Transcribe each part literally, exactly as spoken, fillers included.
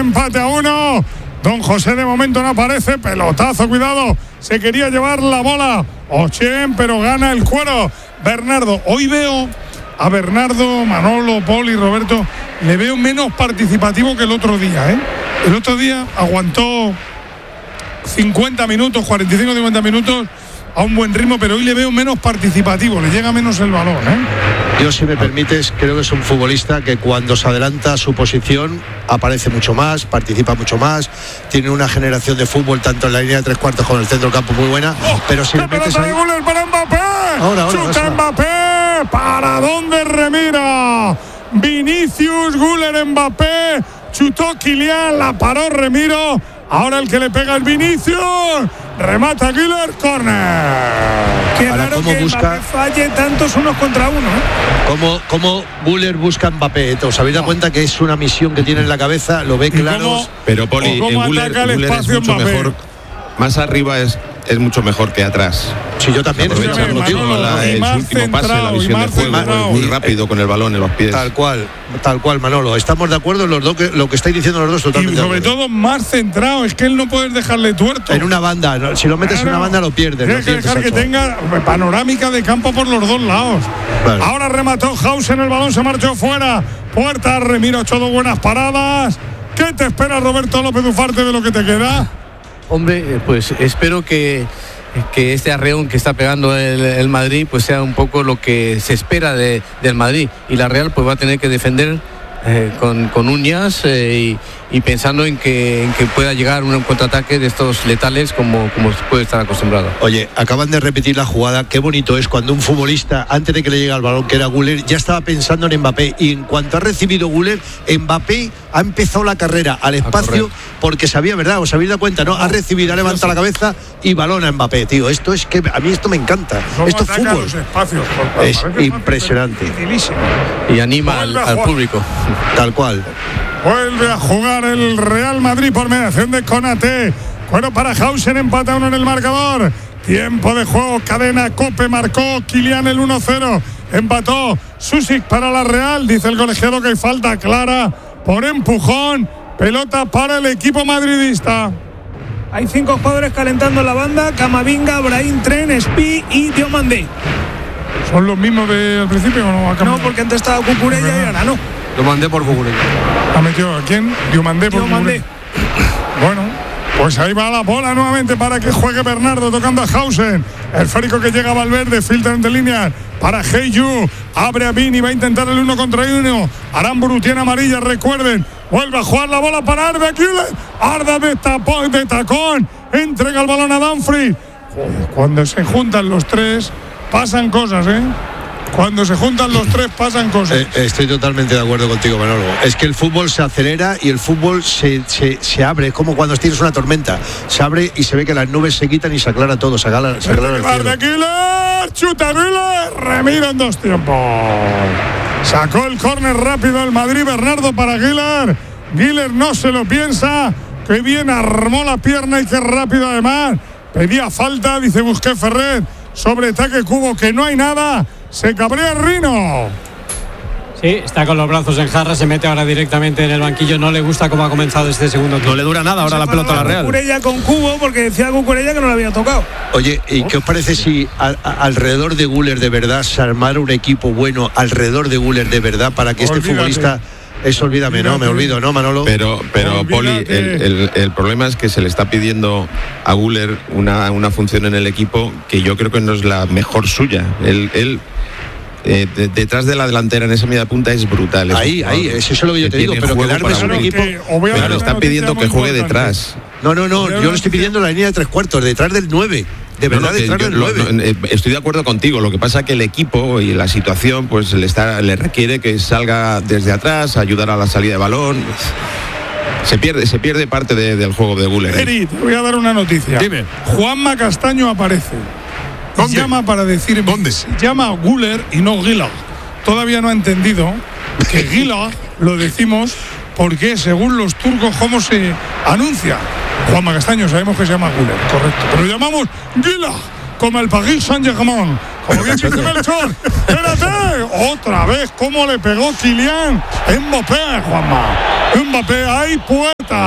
empate a uno. Don José de momento no aparece. Pelotazo, cuidado. Se quería llevar la bola Ochen, pero gana el cuero Bernardo. Hoy veo a Bernardo, Manolo, Poli, Roberto, le veo menos participativo que el otro día, ¿eh? El otro día aguantó cincuenta minutos, cuarenta y cinco, cincuenta minutos a un buen ritmo, pero hoy le veo menos participativo, le llega menos el balón, ¿eh? Yo, si me permites, creo que es un futbolista que cuando se adelanta a su posición aparece mucho más, participa mucho más, tiene una generación de fútbol tanto en la línea de tres cuartos como en el centro del campo muy buena, oh, pero si le metes ahí... ¡Gol para Mbappé! Ahora, ahora, ¡Chuta eso. Mbappé! ¿Para dónde remira? Vinicius, Güler, Mbappé, chutó Kylian, la paró Remiro. Ahora el que le pega es Vinicius. Remata Güler, córner. Qué Ahora, raro ¿cómo que busca? Mbappé falle tantos unos contra uno, ¿eh? Como, como Güler busca a Mbappé, ¿os habéis dado cuenta que es una misión que tiene en la cabeza? Lo ve claro. cómo, Pero Poli, cómo en Güler, ataca el Güler es espacio mucho Mbappé. mejor. Más arriba es, es mucho mejor que atrás. Sí, yo también. Aprovecha estoy de el acuerdo motivo, contigo. la, y el más último pase, centrado, la y visión de más juego, centrado. muy rápido con el balón en los pies. Tal cual, tal cual, Manolo. Estamos de acuerdo en los dos, que, lo que estáis diciendo los dos totalmente. Y sobre de acuerdo. todo más centrado, es que él no puedes dejarle tuerto. En una banda, ¿no? Si lo metes Claro. en una banda lo pierdes. Tienes lo que pierdes, dejar que Sacho. tenga panorámica de campo por los dos lados. Vale. Ahora remató Hausen, el balón se marchó fuera. Puerta, Remiro ha hecho dos buenas paradas. ¿Qué te espera, Roberto López Ufarte, de lo que te queda? Hombre, pues espero que, que este arreón que está pegando el, el Madrid pues sea un poco lo que se espera de, del Madrid, y la Real pues va a tener que defender eh, con, con uñas eh, y, y pensando en que, en que pueda llegar un contraataque de estos letales como, como se puede estar acostumbrado. Oye, acaban de repetir la jugada. Qué bonito es cuando un futbolista, antes de que le llegue el balón, que era Güler, ya estaba pensando en Mbappé, y en cuanto ha recibido Güler, Mbappé ha empezado la carrera al espacio porque sabía, ¿verdad? ¿Os habéis dado cuenta? ¿No? Ha recibido, ha levantado la cabeza y balón a Mbappé, tío. Esto es que a mí esto me encanta. ¿Cómo Esto es ataca fútbol. los espacios? Por- Es parece impresionante. dificilísimo. Y anima al, al público. Tal cual. Vuelve a jugar el Real Madrid por mediación de Konaté. Bueno, para Hausen, empata uno en el marcador. Tiempo de juego, cadena Cope, marcó Kylian el uno cero. Empató Susic para la Real. Dice el colegiado que hay falta clara por empujón. Pelota para el equipo madridista. Hay cinco jugadores calentando la banda: Camavinga, Brahim, Tren, Spi y Diomandé. ¿Son los mismos de al principio o no? Ha No, cambiado. porque antes estaba Cucurella y ahora no. Lo mandé por Cucurella. ¿Ha metido a quién? Diomandé por Diomandé. Bueno, pues ahí va la bola nuevamente para que juegue Bernardo, tocando a Hausen. El férico que llega a Valverde, filtra entre líneas para Heyu. Abre a Vini, va a intentar el uno contra uno. Aramburu tiene amarilla, recuerden. Vuelve a jugar la bola para Arda Güler. Arda de, tapón, de tacón. Entrega el balón a Dumfries. Cuando se juntan los tres, pasan cosas, ¿eh? Cuando se juntan los tres, pasan cosas. Eh, estoy totalmente de acuerdo contigo, Manolo. Es que el fútbol se acelera y el fútbol se, se, se abre. Es como cuando tienes una tormenta. Se abre y se ve que las nubes se quitan y se aclara todo. Se aclara, se aclara el cielo. Arda Güler, chuta Güler, Remiro en dos tiempos. Sacó el córner rápido el Madrid, Bernardo para Güler. Güler no se lo piensa. Que bien armó la pierna y qué rápido además. Pedía falta, dice Busquets Ferrer. Sobre ataque Cubo, que no hay nada. Se cabrea Rino. Sí, está con los brazos en jarra, se mete ahora directamente en el banquillo. No le gusta cómo ha comenzado este segundo tiempo. No le dura nada ahora la pelota a la Real. Cucurella con Cubo, porque decía Cucurella que no le había tocado. Oye, ¿y qué os parece si a, a, alrededor de Güler de verdad se armara un equipo bueno alrededor de Güler de verdad para que este Olvídate. futbolista... Eso, olvídame, no, me olvido, ¿no, Manolo? Pero, pero Poli, el, Olvídate. el, el problema es que se le está pidiendo a Güler una, una función en el equipo que yo creo que no es la mejor suya. Él, él eh, de- detrás de la delantera en esa media punta es brutal. Es Ahí, un ahí, jugador eso es lo que yo te tiene digo, pero que juego el armes para un Güler. equipo... Que os voy a Pero dar le una están pidiendo noticia que muy juegue importante. detrás. No, no, no, yo le estoy pidiendo la línea de tres cuartos, detrás del nueve. De No, verdad, no, que detrás yo del lo- nueve. no, eh, estoy de acuerdo contigo. Lo que pasa es que el equipo y la situación pues le está le requiere que salga desde atrás, ayudar a la salida de balón. Se pierde, se pierde parte de- del juego de Güler. Eri, te voy a dar una noticia. Dime. Juanma Castaño aparece. ¿Dónde? Llama para decir. ¿Dónde? Se llama Güler y no Gila. Todavía no ha entendido que Gila lo decimos porque según los turcos cómo se anuncia. Juanma Castaño sabemos que se llama Güler, correcto. Pero llamamos Gila, como el Paris Saint-Germain. Como bien dice Melchor. Espérate, otra vez cómo le pegó Kylian Mbappé, Juanma. Mbappé, hay puerta.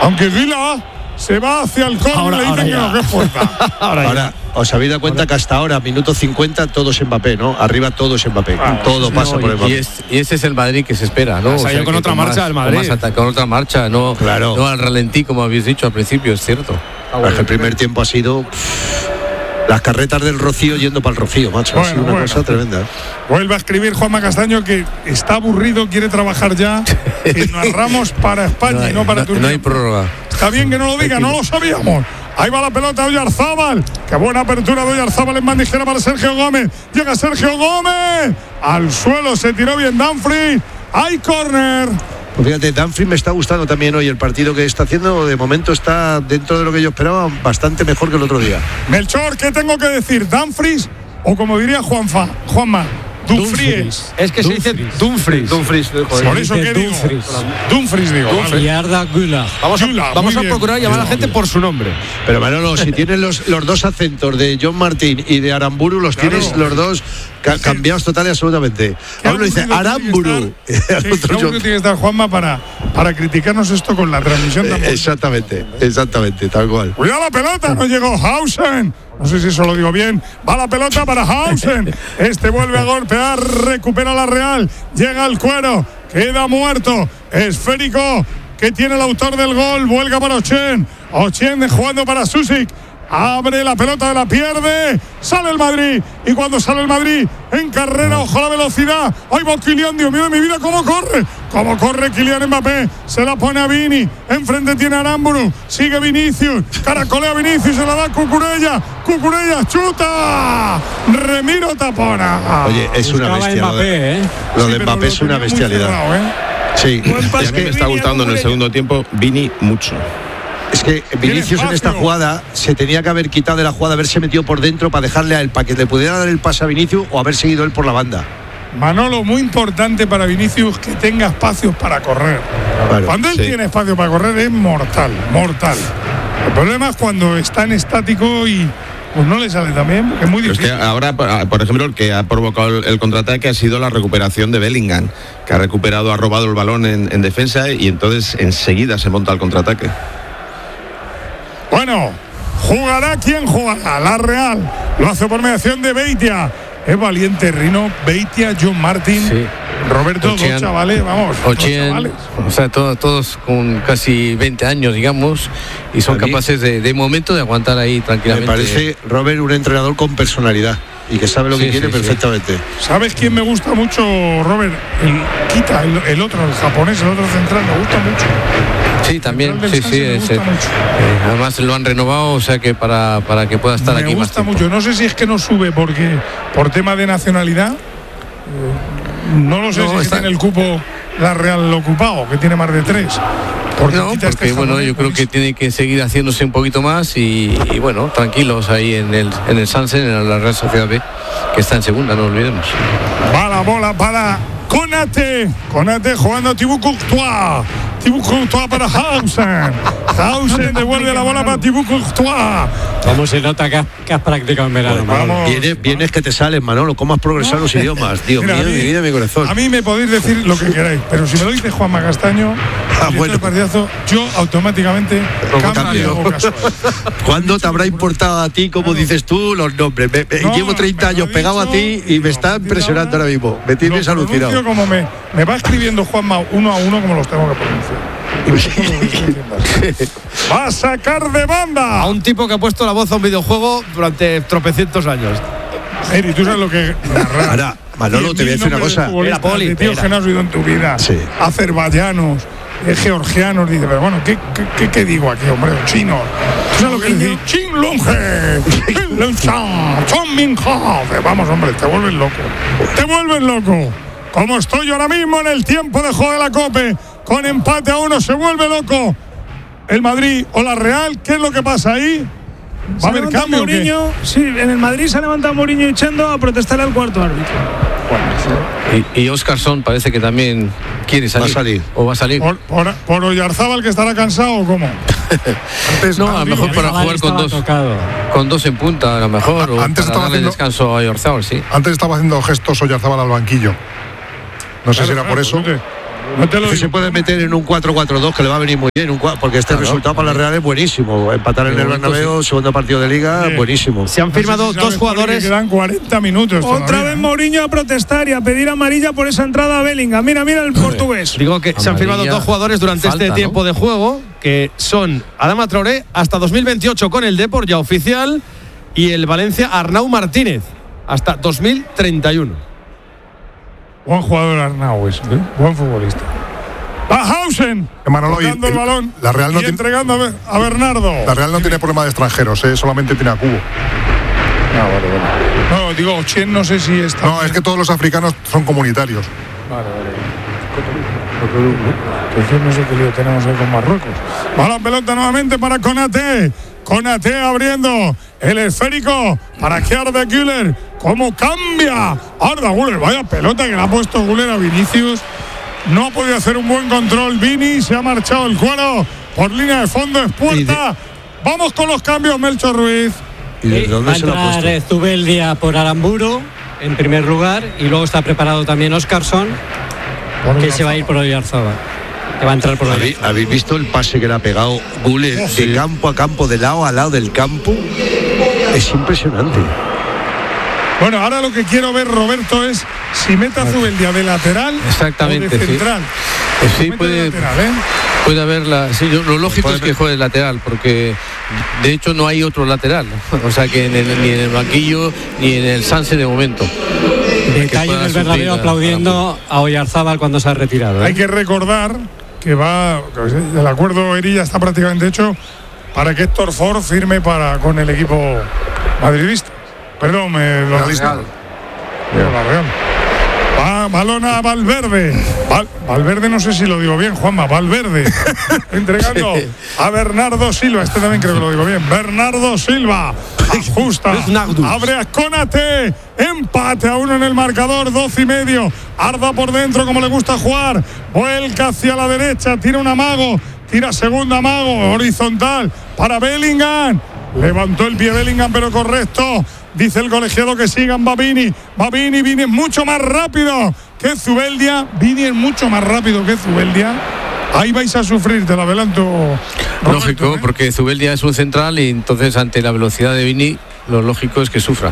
Aunque Vila se va hacia el córner, Ahora- le dicen ahora que ya. no, que es fuerza. Ahora, os habéis dado cuenta que hasta ahora, minuto cincuenta, todo es Mbappé, ¿no? Arriba todo es Mbappé. todo pasa No, por y, Mbappé. y, es- y ese es el Madrid que se espera, ¿no? Ha salido sea, con que otra más- marcha el con Madrid. más ata- con otra marcha, no, Claro. no al ralentí, como habéis dicho al principio, es cierto. Pero es que el primer tiempo ha sido pff, las carretas del Rocío yendo para el Rocío, macho. ha Bueno, sido una bueno. cosa tremenda. Vuelve a escribir Juanma Castaño que está aburrido, quiere trabajar ya, que narramos para España No hay, y no para no- Turquía. no hay prórroga. Está bien que no lo diga, no lo sabíamos. Ahí va la pelota de Oyarzábal. Qué buena apertura de Oyarzábal en bandijera para Sergio Gómez. Llega Sergio Gómez. Al suelo se tiró bien Dumfries. Hay córner. Pues fíjate, Dumfries me está gustando también hoy el partido que está haciendo. De momento está dentro de lo que yo esperaba, bastante mejor que el otro día. Melchor, ¿qué tengo que decir? ¿Dumfries o como diría Juanfa, Juanma, Dumfries? Es que se dice Dumfries. Dumfries, Por eso que digo. Dumfries. Dumfries digo. vale. Y Arda Güler. Vamos a, Yula, vamos muy a bien. procurar llamar a la gente por su nombre. Pero Manolo, si tienes los, los dos acentos de John Martín y de Aramburu, los Claro. tienes los dos ca- cambiados total y absolutamente. Qué A uno dice aburrido tiene Aramburu. que y estar- al sí, otro qué aburrido John. tiene que estar Juanma para, para criticarnos esto con la transmisión Eh, tan bonita. Exactamente, exactamente, tal cual. Cuidado la pelota, no llegó Hausen. No sé si eso lo digo bien. Va la pelota para Hausen. Este vuelve a golpear, recupera la Real. Llega al cuero, queda muerto. Esférico que tiene el autor del gol. Vuelga para Ochen. Ochen jugando para Susic. Abre la pelota, la pierde. Sale el Madrid. Y cuando sale el Madrid en carrera, ojo la velocidad. Ahí va Kylian, Dios mío de mi vida, cómo corre. Cómo corre Kylian Mbappé. Se la pone a Vini. Enfrente tiene a Aramburu. Sigue Vinicius. Caracolea Vinicius. Se la da a Cucurella. Cucurella chuta. Remiro tapona. Oye, es una Buscaba bestia. Lo Mbappé, de, ¿eh? lo Sí, de pero Mbappé lo es una tenía muy bestialidad. cerrado, ¿eh? Sí, Buen pase es Y a mí me que, está Vini, gustando en el Cucurella. segundo tiempo Vini mucho. es que Vinicius en esta espacio. jugada se tenía que haber quitado de la jugada, haberse metido por dentro para dejarle a él, para que le pudiera dar el pase a Vinicius o haber seguido él por la banda. Manolo, muy importante para Vinicius que tenga espacios para correr. Claro, Cuando él sí. tiene espacio para correr es mortal, mortal. El problema es cuando está en estático y pues no le sale también, porque es muy Pero es difícil. que ahora, por ejemplo, el que ha provocado el, el contraataque ha sido la recuperación de Bellingham, que ha recuperado, ha robado el balón en, en defensa y entonces enseguida se monta el contraataque. Bueno, jugará quien jugará, la Real. Lo hace por mediación de Beitia. Es valiente Rino, Beitia, John Martín, Sí. Roberto, dos Ochian. chavales, vamos, dos Ochien, chavales. o sea, todo- todos con casi veinte años, digamos, y son A mí- capaces de, de momento de aguantar ahí Me tranquilamente. parece, Robert, un entrenador con personalidad y que sabe lo que Sí, quiere sí, sí. perfectamente. ¿Sabes quién me gusta mucho, Robert? El Kita, el, el otro, el japonés, el otro central, me gusta mucho. Sí, también, Central sí, del sí. Sanse me ese- gusta mucho. eh, además lo han renovado, o sea que para, para que pueda estar me aquí más gusta tiempo. mucho. No sé si es que no sube porque por tema de nacionalidad. eh, No lo sé No, si es que está- tiene el cupo la Real ocupado, que tiene más de tres. Porque No, Kita porque este bueno, japonés, yo creo que buenísimo. tiene que seguir haciéndose un poquito más y, y bueno, tranquilos ahí en el en el Sansen, en la Real Sociedad B, que está en segunda, no olvidemos. Va la bola para Konate. Konate jugando a Thibaut Courtois. Thibaut Courtois para Hausen. Hausen devuelve la bola para Thibaut Courtois. Cómo se nota que has, que has practicado en verano. Manolo. Vamos. Vienes, vienes que te salen, Manolo. ¿Cómo has progresado los idiomas? Dios Mira, mío, a mí- mi vida, mi corazón. A mí me podéis decir lo que queráis, pero si me lo dice Juanma Castaño, Ah, director bueno. del partidazo, yo automáticamente cambio cambio. y hago caso a él. ¿Cuándo te habrá importado a ti, como dices tú, los nombres? Me- me- No, llevo treinta me lo años he pegado a dicho, ti y me está a partir de impresionando ahora mismo. Me Lo tienes alucinado. pronuncio como me, me va escribiendo Juanma uno a uno como los tengo que pronunciar. Y vosotros lo vais diciendo así. Va a sacar de banda. A un tipo que ha puesto la voz a un videojuego durante tropecientos años. Eri, tú sabes lo que narrar. Ahora, Manolo, te voy a decir una cosa. Era poli, De tíos era. que no has oído en tu vida. Sí. Azerbaiyanos, eh, georgianos. Dice, pero bueno, ¿qué, qué, qué, qué digo aquí, hombre? Chinos. ¿Tú sabes lo que dice? Chin Lunge. Chin Lunchan. Chon Min Ho. Vamos, hombre, te vuelves loco. Te vuelves loco. Como estoy ahora mismo en el tiempo de juego de la Cope, con empate a uno, se vuelve loco el Madrid o la Real. ¿Qué es lo que pasa ahí? ¿Va a haber cambio o qué? Mourinho, sí, en el Madrid se ha levantado Mourinho echando a protestar al cuarto árbitro. Y, y Óscarson parece que también quiere salir. Va a salir. O va a salir. ¿Por, por, por Oyarzábal que estará cansado o cómo? Antes, No, a lo mejor para Chaval jugar con estaba dos, tocado. con dos en punta, a lo mejor, o Antes para estaba darle haciendo- descanso a Oyarzabal, sí. Antes estaba haciendo gestos Oyarzábal al banquillo. No sé si era por eso. Claro, No te lo que digo. se puede meter en un cuatro cuatro dos que le va a venir muy bien, un cua- porque este Claro, resultado para la Real es buenísimo. Empatar en el Bernabéu, segundo partido de Liga, Sí. buenísimo. Se han firmado No sé si sabes, dos Poli, jugadores. que quedan cuarenta minutos. Otra todavía, vez ¿eh? Mourinho a protestar y a pedir amarilla por esa entrada a Bellingham. Mira, mira el portugués. Digo que se han firmado Amarilla, dos jugadores durante falta, este ¿no? tiempo de juego, que son Adama Traoré hasta dos mil veintiocho con el Depor ya oficial y el Valencia Arnau Martínez hasta dos mil treinta y uno. Buen jugador Arnau, ese, ¿eh? Buen futbolista. Bajhausen, Manolo, y- tocando el el- balón la Real no y tiene- entregando a Be- a Bernardo. La Real no tiene problema de extranjeros, ¿eh? Solamente tiene a Cubo. No, digo, Ochen no sé si está. No, es que todos los africanos son comunitarios. Vale, vale. Entonces no sé qué lío tenemos ahí con Marruecos. Va la pelota nuevamente para Konate. Konate abriendo el esférico para que Arda Güler. ¿Cómo cambia? Arda Güler, vaya pelota que le ha puesto Güler a Vinicius. No ha podido hacer un buen control Vini. Se ha marchado el cuero por línea de fondo. Es puerta. Vamos con los cambios, Melchor Ruiz. ¿Y desde Eh, dónde va a se lo ha entrar puesto? eh, Zubeldia por Aramburu en primer lugar y luego está preparado también Óscarson, que se va a ir por Oyarzábal, que va a entrar por ¿Habéis, Oyarzábal. habéis visto el pase que le ha pegado Güler de campo a campo, de lado a lado del campo? Es impresionante. Bueno, ahora lo que quiero ver, Roberto, es si mete a Zubeldia de lateral Exactamente, o de sí. central. Eh, sí, Mete de puede, lateral, ¿eh? puede haberla. Sí, yo- lo lógico Puede es que ver. juegue el lateral, porque de hecho no hay otro lateral. O sea que en el- ni en el banquillo ni en el Sanse de momento. Detalle pueda del Bernabéu suplir a- aplaudiendo a Oyarzábal cuando se ha retirado. ¿eh? Hay que recordar que va, el acuerdo Erilla está prácticamente hecho para que Héctor Ford firme para, con el equipo madridista. Perdón, me lo Realista. Digo, la Real. Va, balón a Valverde. Val- Valverde, no sé si lo digo bien, Juanma. Valverde. Entregando a Bernardo Silva. Este también creo que lo digo bien. Bernardo Silva. Ajusta. Abre a Konate. Empate a uno en el marcador. Doce y medio. Arda por dentro como le gusta jugar. Vuelca hacia la derecha. Tira un amago. Tira segundo amago. Horizontal para Bellingham. Levantó el pie Bellingham, pero correcto. Dice el colegiado que sigan Babini. Babini, Vini es mucho más rápido que Zubeldia. Vini es mucho más rápido que Zubeldia. Ahí vais a sufrir, te lo adelanto. Roberto, Lógico, ¿eh? porque Zubeldia es un central y entonces ante la velocidad de Vini lo lógico es que sufra.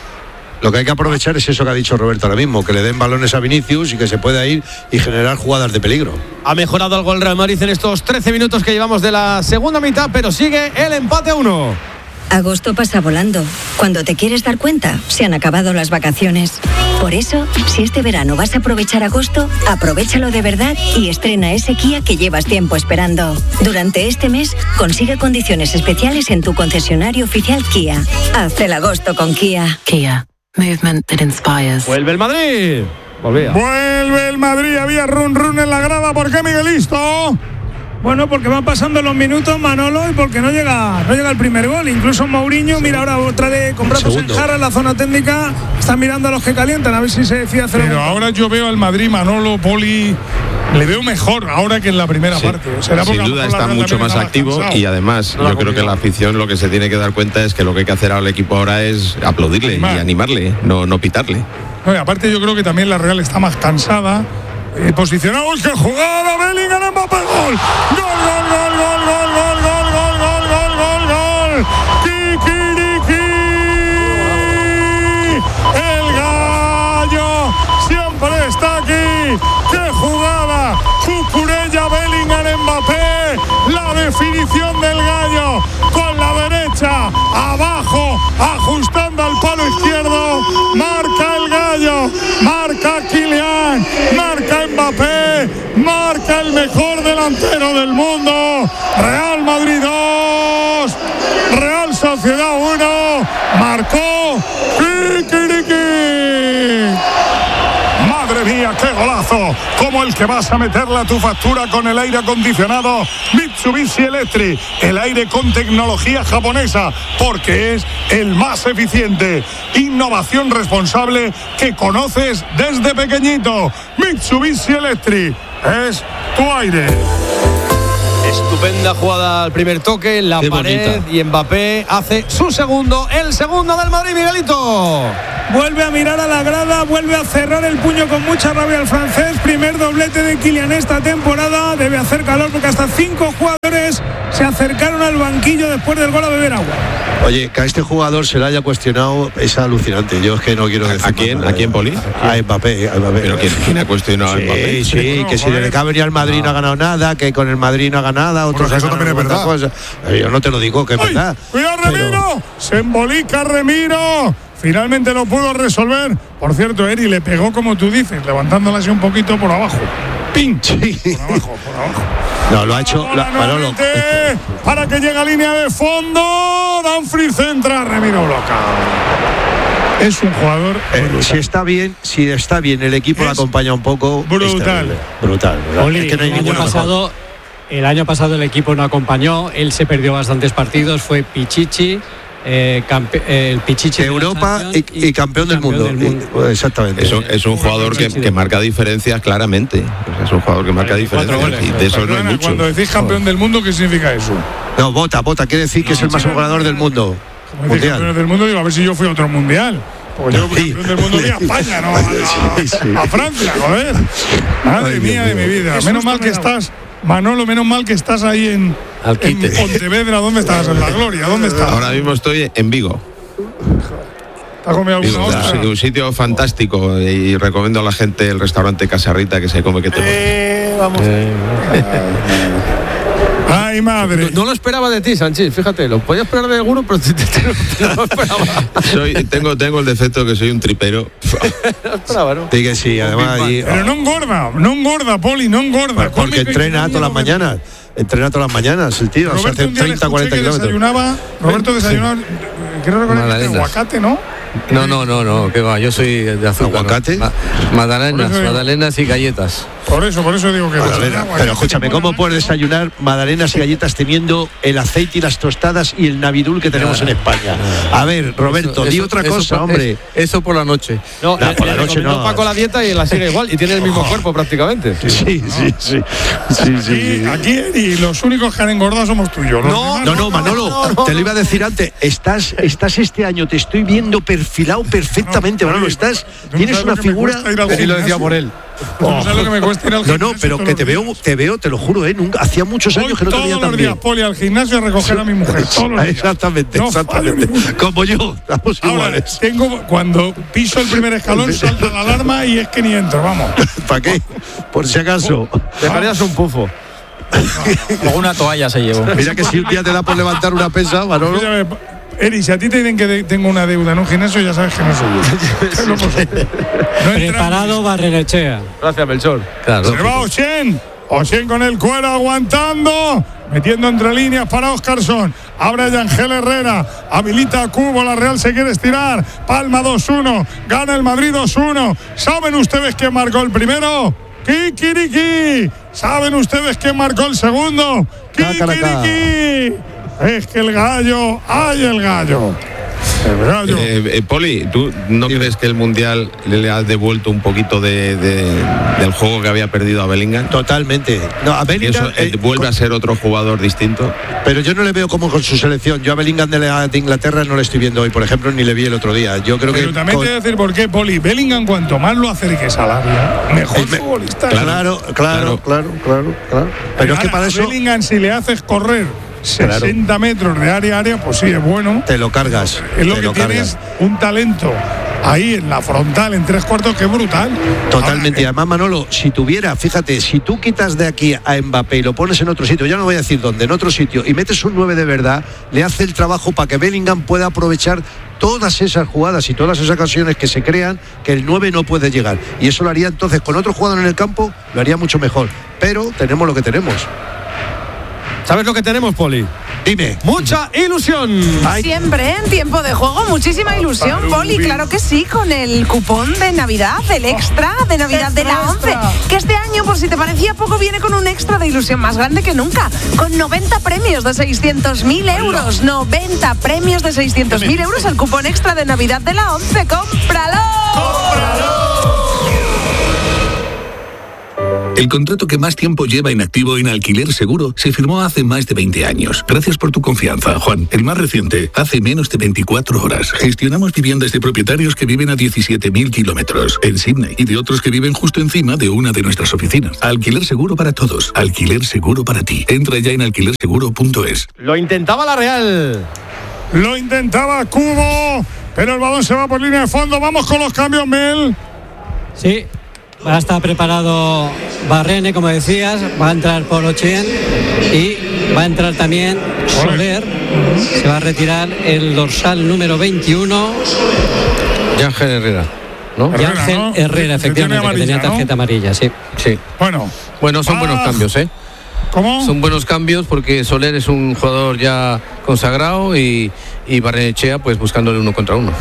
Lo que hay que aprovechar es eso que ha dicho Roberto ahora mismo, que le den balones a Vinicius y que se pueda ir y generar jugadas de peligro. Ha mejorado algo el Real Madrid en estos trece minutos que llevamos de la segunda mitad, pero sigue el empate a uno. Agosto pasa volando. Cuando te quieres dar cuenta, se han acabado las vacaciones. Por eso, si este verano vas a aprovechar agosto, aprovéchalo de verdad y estrena ese Kia que llevas tiempo esperando. Durante este mes, consigue condiciones especiales en tu concesionario oficial Kia. Haz el agosto con Kia. Kia. Movement that inspires. Vuelve el Madrid. Volvía. Vuelve el Madrid. Había run run en la grada. ¿Por qué, Miguelisto? Bueno, porque van pasando los minutos, Manolo, y porque no llega, no llega el primer gol. Incluso Mourinho, mira ahora otra vez con brazos en Segundo. jarra en la zona técnica. Están mirando a los que calientan, a ver si se decide hacer Pero algo. ahora yo veo al Madrid, Manolo, Poli. Le veo mejor ahora que en la primera Sí. parte. Será porque Sin a lo duda mejor la está Real mucho también más estaba activo cansado. y además No la yo creo que complicado. la afición lo que se tiene que dar cuenta es que lo que hay que hacer al equipo ahora es aplaudirle Animar. y animarle, no, no pitarle. No, y aparte yo creo que también la Real está más cansada. Eh, posicionado, ¡uy, qué jugada! Bellingham, Mbappé, gol. Gol, gol, gol, gol, gol, gol, gol, gol, gol, gol, gol, gol. Kikiriki. El gallo siempre está aquí. ¡Qué jugada! Cucurella, Bellingham, Mbappé. La definición del gallo con la derecha abajo, ajustando al palo izquierdo. Marca el gallo, marca Kylian, marca Mbappé, marca el mejor delantero del mundo. Real Madrid dos, Real Sociedad uno. Marcó Kikiriki. Madre mía, qué golazo, como el que vas a meterle a tu factura con el aire acondicionado Mitsubishi Electric, el aire con tecnología japonesa, porque es el más eficiente. Innovación responsable que conoces desde pequeñito. Mitsubishi Electric es tu aire. Estupenda jugada al primer toque en la Qué pared bonita. y Mbappé hace su segundo, el segundo del Madrid, Miguelito. Vuelve a mirar a la grada, vuelve a cerrar el puño con mucha rabia el francés. Primer doblete de Kylian esta temporada. Debe hacer calor porque hasta cinco jugadores se acercaron al banquillo después del gol a beber agua. Oye, que a este jugador se le haya cuestionado es alucinante. Yo es que no quiero decir. ¿A quién? nada. ¿A quién, Poli? A Mbappé. A Mbappé. ¿Pero quién, quién ha cuestionado Sí, a Mbappé? sí, que si desde que ha venido al Madrid no ha ganado nada, que con el Madrid no ha ganado nada, otros Bueno, eso también es verdad. cosas. Yo no te lo digo, que es ¡Ay! verdad. ¡Cuidado, Pero- Remiro! Se embolica Remiro. Finalmente lo pudo resolver. Por cierto, Eri le pegó, como tú dices, levantándola así un poquito por abajo. ¡Pin! Sí. Por abajo, por abajo. No, lo ha hecho Bola la, Manolo. nuevamente para que llegue a línea de fondo. Danfries centra, Remiro bloca. Es un jugador Eh, brutal. si está bien, si está bien, el equipo lo Es acompaña un poco. es brutal. terrible. Brutal. brutal. Oli, Es que no hay el, año ninguno mejor. pasado, el año pasado el equipo no acompañó, él se perdió bastantes partidos, fue Pichichi, eh, campe- eh, el Pichichi De la Europa Champions y, y campeón del mundo. Eh, Exactamente. Es un, es un jugador que, que marca diferencias claramente. O sea, es un jugador que marca cuarenta y cuatro diferencias. Y goles. de esos no hay Perdona, muchos. cuando decís campeón del mundo, ¿qué significa eso? No, Bota, Bota, quiere decir que es el máximo goleador del mundo. Como decís campeón Mundial. del mundo, digo, a ver si yo fui a otro mundial. Porque yo fui Sí. campeón del mundo y a España, ¿no? A, Sí, sí. a Francia, joder. Madre Ay, mía Dios de mi mío. vida. Qué Menos susto mal me que da. estás, Manolo, menos mal que estás ahí en, Al en quite. Pontevedra. ¿Dónde estás? En La Gloria. ¿Dónde estás? Ahora mismo estoy en Vigo. ¿Te has comido alguna Vigo, ostra? sí, un sitio fantástico y recomiendo a la gente el restaurante Casarrita, que se come que te mueres. Eh, vamos. Ay, madre. No, no lo esperaba de ti, Sánchez, fíjate, lo podía esperar de alguno, pero te, te- te- no lo esperaba. Soy, tengo, tengo el defecto que soy un tripero. No lo esperaba, ¿no? Sí que sí, además allí. Pero no engorda, no engorda, Poli, no engorda. Pues porque Come que- entrena que- todas las mañanas. Entrena todas las mañanas el tío. Se Roberto hace un día le treinta, escuché cuarenta que kilómetros. desayunaba, Roberto desayunaba, quiero recordar que Magdalenas. aguacate, ¿no? No, no, no, no, que va, yo soy de azúcar. ¿Aguacate? Ma- magdalenas, Por eso digo. magdalenas y galletas. Por eso, por eso digo que Magdalena. desayunaba, Pero aguacate, escúchame, ¿cómo puedes desayunar magdalenas y galletas teniendo el aceite y las tostadas y el navidul que tenemos en España? A ver, Roberto, Eso- di eso- otra eso cosa, por- hombre. es- Eso por la noche. No, No, le- por la le noche recomendó no. Paco la dieta y la sigue igual y tiene el mismo cuerpo prácticamente. Sí, sí, sí. Sí, sí, Aquí, sí. aquí y los únicos que han engordado somos tú y yo. Los No, demás No, no, Manolo, te lo iba a decir antes. Estás, estás este año, te estoy viendo perfilado perfectamente, No, Manolo. Poli, Estás, tú no tienes sabes una lo que me figura. cuesta ir al Y lo decía gimnasio. por él. Tú no sabes lo que me cuesta ir al No, gimnasio. no, pero todos que los te veo, días. te veo, te lo juro, ¿eh? Nunca, hacía muchos Voy años que no te todos veía los tan días, bien. Poli, al gimnasio a recoger a mi mujer. Todos los días. Exactamente, No exactamente. fallo ninguno. Como yo, estamos Ahora, iguales. tengo, cuando piso el primer escalón, salta la alarma y es que ni entro, vamos. ¿Para qué? Por si acaso. Dejarías un pufo. O una toalla se llevó. Mira que si un día te da por levantar una pesa, Manolo. Escúchame, Eri, si a ti te dicen que de- tengo una deuda en un gimnasio, ya sabes que no soy yo. No puedo ser. No entra- Preparado Barrenechea. Gracias, Melchor. Claro. Se va Ochen. Ochen con el cuero aguantando. Metiendo entre líneas para Oscarson. Abre Yangel Herrera. Habilita a Cubo. La Real se quiere estirar. Palma dos uno. Gana el Madrid dos uno. ¿Saben ustedes quién marcó el primero? Kikiriki. ¿Saben ustedes quién marcó el segundo? Cacaracá. Kikiriki. Es que el gallo. ¡Ay, el gallo! El gallo. Eh, eh, Poli, ¿tú no crees que el Mundial le ha devuelto un poquito de, de- del juego que había perdido a Bellingham? Totalmente. No, a Que eso Bellingham, eh, eh, vuelve a ser otro jugador distinto. pero yo no le veo como con su selección. Yo a Bellingham de, la- de Inglaterra no le estoy viendo hoy, por ejemplo, ni le vi el otro día. Yo creo Pero que. también con- te voy a decir por qué, Poli. Bellingham, cuanto más lo acerques al área, mejor Es me- futbolista. Claro, claro, claro, claro, claro, claro. Pero es que Ahora, para a eso Bellingham, si le haces correr sesenta metros de área a área, pues sí, es bueno. te lo cargas. Es lo te que lo tienes, cargas. un talento ahí en la frontal, en tres cuartos, que es brutal. Totalmente. Y Ahora, además, Manolo, si tuviera, fíjate, si tú quitas de aquí a Mbappé y lo pones en otro sitio, ya no voy a decir dónde, en otro sitio, y metes un nueve de verdad, le hace el trabajo para que Bellingham pueda aprovechar todas esas jugadas y todas esas ocasiones que se crean que el nueve no puede llegar. Y eso lo haría entonces con otro jugador en el campo, lo haría mucho mejor. Pero tenemos lo que tenemos. ¿Sabes lo que tenemos, Poli? Dime. Mucha ilusión. Ay, Siempre en tiempo de juego, muchísima ilusión, Poli, claro que sí, con el cupón de Navidad, el extra de Navidad de la once, que este año, por si te parecía poco, viene con un extra de ilusión más grande que nunca, con noventa premios de seiscientos mil euros, noventa premios de seiscientos mil euros, el cupón extra de Navidad de la once, ¡cómpralo! El contrato que más tiempo lleva en activo en Alquiler Seguro se firmó hace más de veinte años. Gracias por tu confianza, Juan. El más reciente, hace menos de veinticuatro horas. Gestionamos viviendas de propietarios que viven a diecisiete mil kilómetros en Sydney y de otros que viven justo encima de una de nuestras oficinas. Alquiler Seguro para todos. Alquiler Seguro para ti. Entra ya en alquiler seguro punto es. Lo intentaba la Real. Lo intentaba Cubo, pero el balón se va por línea de fondo. Vamos con los cambios, Mel. Sí. Va a estar preparado Barrene, como decías, va a entrar por Ochien y va a entrar también Soler. Se va a retirar el dorsal número veintiuno. Ángel Herrera, ¿no? Y Ángel ¿no? Herrera, efectivamente, que, amarilla, que tenía tarjeta ¿no? amarilla, sí. Sí. Bueno, bueno son ah, buenos cambios, ¿eh? ¿Cómo? Son buenos cambios porque Soler es un jugador ya consagrado y, y Barrenechea pues buscándole uno contra uno.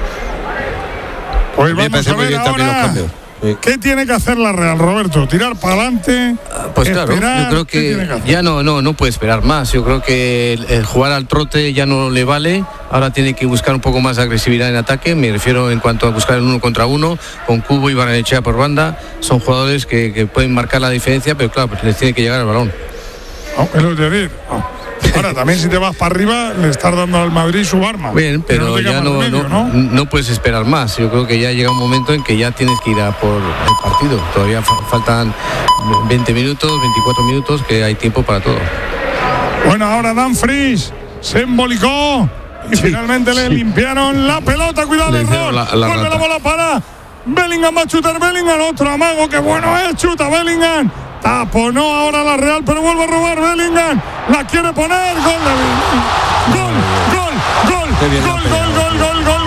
Pues vamos a ver ahora. ¿Qué tiene que hacer la Real, Roberto? ¿Tirar para adelante? Pues claro, yo creo que, que ya no, no, no puede esperar más. Yo creo que el, el jugar al trote ya no le vale. Ahora tiene que buscar un poco más de agresividad en ataque. Me refiero en cuanto a buscar el uno contra uno, con Cubo y Barrenechea por banda. Son jugadores que, que pueden marcar la diferencia, pero claro, pues les tiene que llegar el balón. No, es lo de decir. No. Ahora, también si te vas para arriba, le estás dando al Madrid su arma. Bien, pero, pero no ya no, medio, no, no, no puedes esperar más. Yo creo que ya llega un momento en que ya tienes que ir a por el partido. Todavía fa- faltan veinte minutos, veinticuatro minutos, que hay tiempo para todo. Bueno, ahora Dumfries se embolicó y sí, finalmente sí. le limpiaron la pelota. Cuidado, el error. La, la Vuelve la bola para Bellingham, va a chutar Bellingham. Otro amago, que bueno es, chuta Bellingham. Taponó ahora la Real, pero vuelve a robar Bellingham. La quiere poner. Gol de Gol, gol, gol, gol, gol, gol, gol, gol,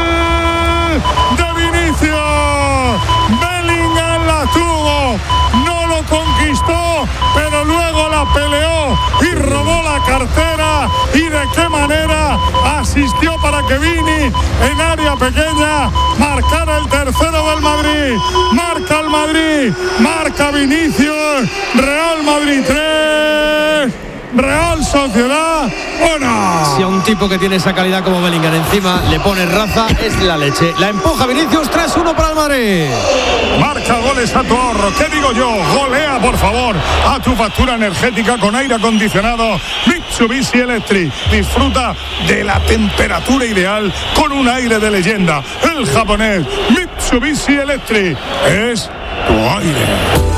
gol de Vinicius. Bellingham la tuvo. No lo conquistó, pero luego la peleó y robó la cartera. ¿Y de qué manera? Asistió para que Vini en área pequeña marcara el tercero del Madrid. Marca el Madrid, marca Vinicius. Real Madrid tres, Real Sociedad uno. Si a un tipo que tiene esa calidad como Bellingham encima le pone raza, es la leche. La empuja Vinicius, tres uno para el Madrid. Marca goles a tu ahorro. ¿Qué digo yo? Golea, por favor, a tu factura energética con aire acondicionado Mitsubishi Electric. Disfruta de la temperatura ideal con un aire de leyenda. El japonés Mitsubishi Electric es tu aire.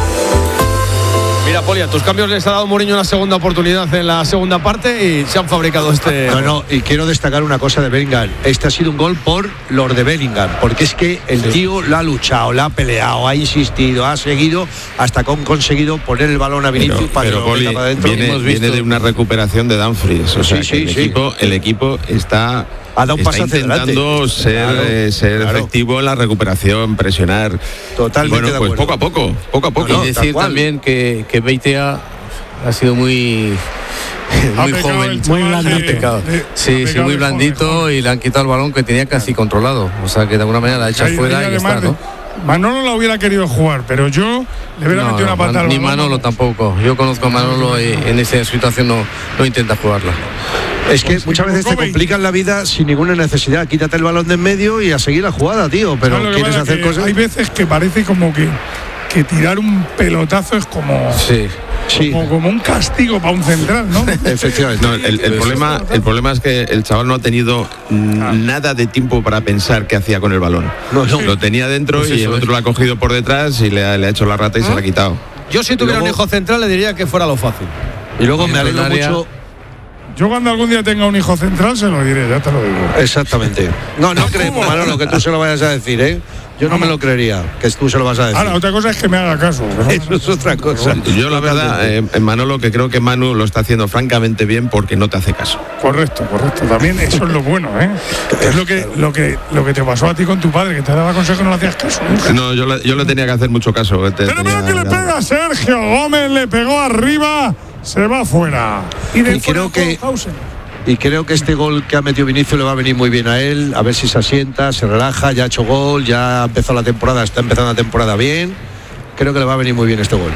Mira, Poli, a tus cambios les ha dado Mourinho una segunda oportunidad en la segunda parte y se han fabricado este... No, no, y quiero destacar una cosa de Bellingham. Este ha sido un gol por los de Bellingham, porque es que el sí. tío lo ha luchado, lo ha peleado, ha insistido, ha seguido hasta que han conseguido poner el balón a Vinicius pero, para pero que lo Poli, meta para adentro. Viene, viene de una recuperación de Dumfries. O sea, sí, sí, el, sí. Equipo, el equipo está... Ha dado un está paso hacia intentando adelante. ser, Claro, eh, ser claro. efectivo en la recuperación, presionar. Totalmente bueno, de pues acuerdo. poco a poco, poco a poco. Y decir también que, que Beitia ha sido muy muy joven, muy blandito. Sí, sí, muy blandito y le han quitado el balón que tenía casi controlado. O sea que de alguna manera la ha hecho fuera y ya está, ¿no? Manolo lo hubiera querido jugar, pero yo le hubiera no, metido no, una patada. Ni Manolo tampoco. Yo conozco a Manolo y en esa situación no, no intenta jugarla. Es que muchas veces te complican la vida sin ninguna necesidad. Quítate el balón de en medio y a seguir la jugada, tío. Pero quieres hacer cosas. Hay veces que parece como que, que tirar un pelotazo es como. Sí. Sí. Como, como un castigo para un central, ¿no? Efectivamente. No, el, el, problema, el problema es que el chaval no ha tenido ah. nada de tiempo para pensar qué hacía con el balón. No, no. Lo tenía dentro pues y el otro es. lo ha cogido por detrás y le ha, le ha hecho la rata y ¿Ah? se la ha quitado. Yo si tuviera luego, un hijo central le diría que fuera lo fácil. Y luego me alegro mucho. Yo cuando algún día tenga un hijo central se lo diré, ya te lo digo. Exactamente. No, no creemos, Manolo, que tú se lo vayas a decir, ¿eh? Yo no me lo creería, que tú se lo vas a decir. Ahora, otra cosa es que me haga caso. ¿no? Eso es otra cosa. Yo la verdad, eh, Manolo, que creo que Manu lo está haciendo francamente bien porque no te hace caso. Correcto, correcto. También eso es lo bueno, ¿eh? Es lo que, lo que, lo que te pasó a ti con tu padre, que te daba consejo y no le hacías caso. ¿Nunca? No, yo le, yo le tenía que hacer mucho caso. Te, Pero mira que le pega a Sergio Gómez, le pegó arriba, se va fuera. Y, de y creo que... Y creo que este gol que ha metido Vinicius le va a venir muy bien a él, a ver si se asienta, se relaja, ya ha hecho gol, ya ha empezado la temporada, está empezando la temporada bien. Creo que le va a venir muy bien este gol.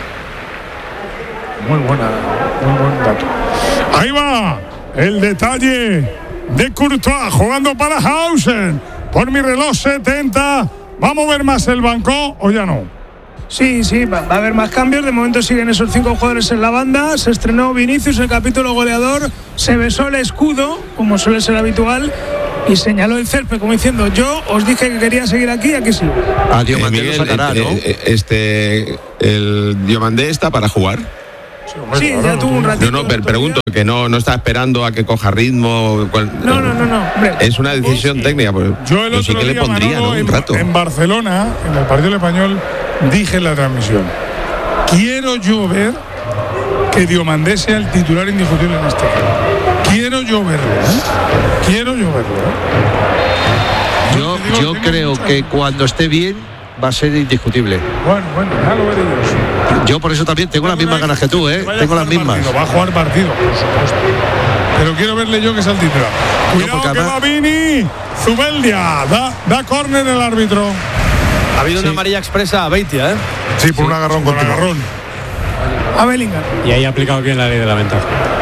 Muy buena, muy buen dato. Ahí va el detalle de Courtois jugando para Hausen. Por mi reloj setenta. ¿Va a mover más el banco o ya no? Sí, sí, va, va a haber más cambios. De momento siguen esos cinco jugadores en la banda. Se estrenó Vinicius, el capítulo goleador. Se besó el escudo, como suele ser habitual. Y señaló el césped como diciendo, yo os dije que quería seguir aquí, aquí sí. Ah, Diomandé eh, lo sacará, eh, ¿no? Eh, este, el Diomandé está para jugar. Sí, ya tuvo un ratito. No, no, pero pregunto, que no, no está esperando a que coja ritmo. Cual, no, no, no, no. Hombre. Es una decisión técnica. Pues, yo el otro sí que día, le pondría, Manolo, ¿no? Un en, rato. en Barcelona, en el partido español, dije en la transmisión, quiero yo ver que Diomandé sea el titular indiscutible en este equipo. Quiero yo verlo, ¿eh? Quiero yo verlo, ¿eh? Yo, yo creo que cuando esté bien va a ser indiscutible. Bueno, bueno, ya lo veré yo. Yo por eso también tengo las mismas ganas que tú, ¿eh? Tengo las mismas. Partido, va a jugar partido, por supuesto. Pero quiero verle yo que es el titular. Cuidado, no, que va Vini. Zubeldia. Da, da córner el árbitro. Ha habido sí. una amarilla expresa a Beitia, ¿eh? Sí, por sí. un agarrón por continuo. agarrón. A Bellingham. Y ahí ha aplicado bien la ley de la ventaja.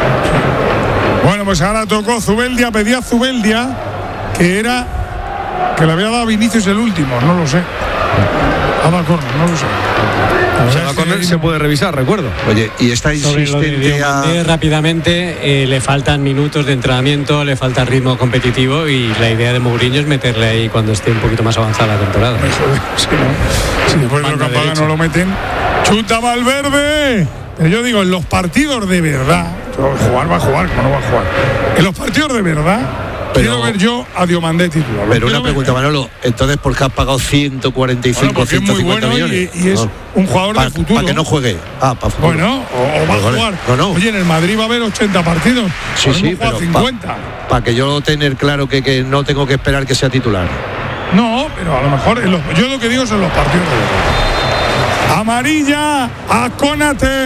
Bueno, pues ahora tocó Zubeldia, pedía Zubeldia, que era que le había dado a Vinicius el último, no lo sé. Ha dado córner, no lo sé. O sea, la córner se puede revisar, recuerdo. Oye, y está insistente a... rápidamente, eh, le faltan minutos de entrenamiento, le falta ritmo competitivo y la idea de Mourinho es meterle ahí cuando esté un poquito más avanzada la temporada. Sí, ¿no? Si después de lo que apagan no lo meten. Chuta Valverde. Pero yo digo, en los partidos de verdad, jugar va a jugar, como no va a jugar. En los partidos de verdad, pero, quiero ver yo a Diomandé titular. Pero una pregunta, ver. Manolo, entonces ¿por qué has pagado ciento cuarenta y cinco, bueno, ciento cincuenta es muy bueno millones? Y, y es no. un jugador pa, de futuro. Para que no juegue. Ah, para futuro. Bueno, o, o va a vale. jugar. No, no. Oye, en el Madrid va a haber ochenta partidos. Sí, sí, pero cincuenta. Para pa que yo tener claro que, que no tengo que esperar que sea titular. No, pero a lo mejor, en los, yo lo que digo son los partidos de verdad. Amarilla a Konate.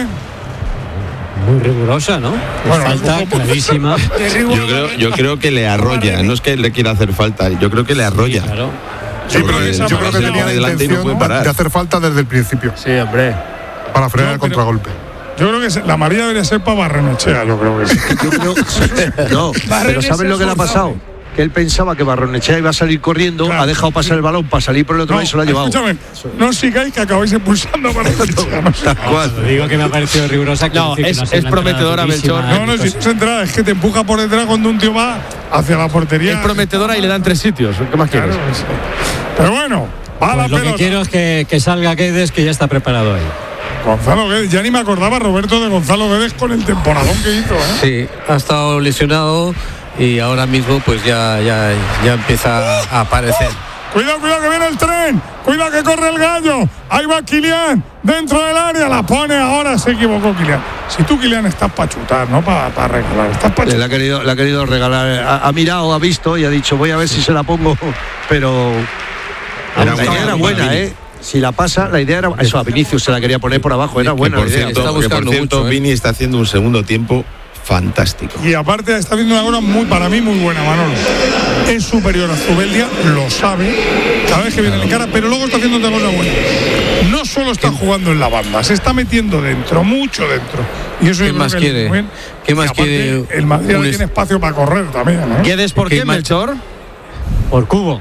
Muy rigurosa, ¿no? Bueno, falta clarísima. Yo creo, yo creo que le arrolla, no es que le quiera hacer falta, yo creo que le arrolla. Sí, claro. Sí, pero esa yo creo que tenía la intención no de hacer falta desde el principio. Sí, hombre. Para frenar no, el contragolpe. Yo creo que la amarilla debería ser para Barrenechea, yo creo que sí. Yo creo, no, pero ¿sabes lo que le ha pasado? Que él pensaba que Barrenechea iba a salir corriendo, claro, ha dejado pasar sí. el balón para salir por el otro no, lado y se lo ha llevado. Escúchame, no sigáis que acabáis expulsando a Barrenechea. No, no, no, digo que me ha parecido rigurosa. No, es, no es prometedora, Melchor. No, no, si no es entrada, es que te empuja por detrás cuando un tío va hacia la portería. Es prometedora y le dan tres sitios. ¿Qué más quieres? Claro, sí. Pero bueno, va pues la lo pelota. que quiero es que, que salga Guedes, que ya está preparado ahí. Gonzalo Guedes, ya ni me acordaba, Roberto, de Gonzalo Guedes con el temporadón que hizo, ¿eh? Sí, ha estado lesionado y ahora mismo pues ya, ya, ya empieza a aparecer. Cuidado, cuidado que viene el tren. Cuidado que corre el gallo. Ahí va Kylian dentro del área. La pone ahora. Se equivocó Kylian. Si tú, Kylian, estás para chutar, no para pa regalar. Estás para chutar. Le ha querido, le ha querido regalar. Ha, ha mirado, ha visto y ha dicho voy a ver si se la pongo. Pero era la idea era buena, ¿eh? Si la pasa, la idea era... Eso, a Vinicius se la quería poner por abajo. Era buena por la idea. Cierto, está buscando que por cierto, mucho, ¿eh? Vini está haciendo un segundo tiempo fantástico. Y aparte está haciendo una hora muy, para mí, muy buena, Manolo. Es superior a Zubeldia, lo sabe, cada vez que viene en cara, pero luego está haciendo otra cosa buena. No solo está jugando en la banda, se está metiendo dentro, mucho dentro. Y eso ¿Qué más que quiere? Bien. ¿Qué más quiere? El Madrid ahora tiene espacio para correr también, ¿no? ¿Quedes por qué, Melchor? Por Cubo.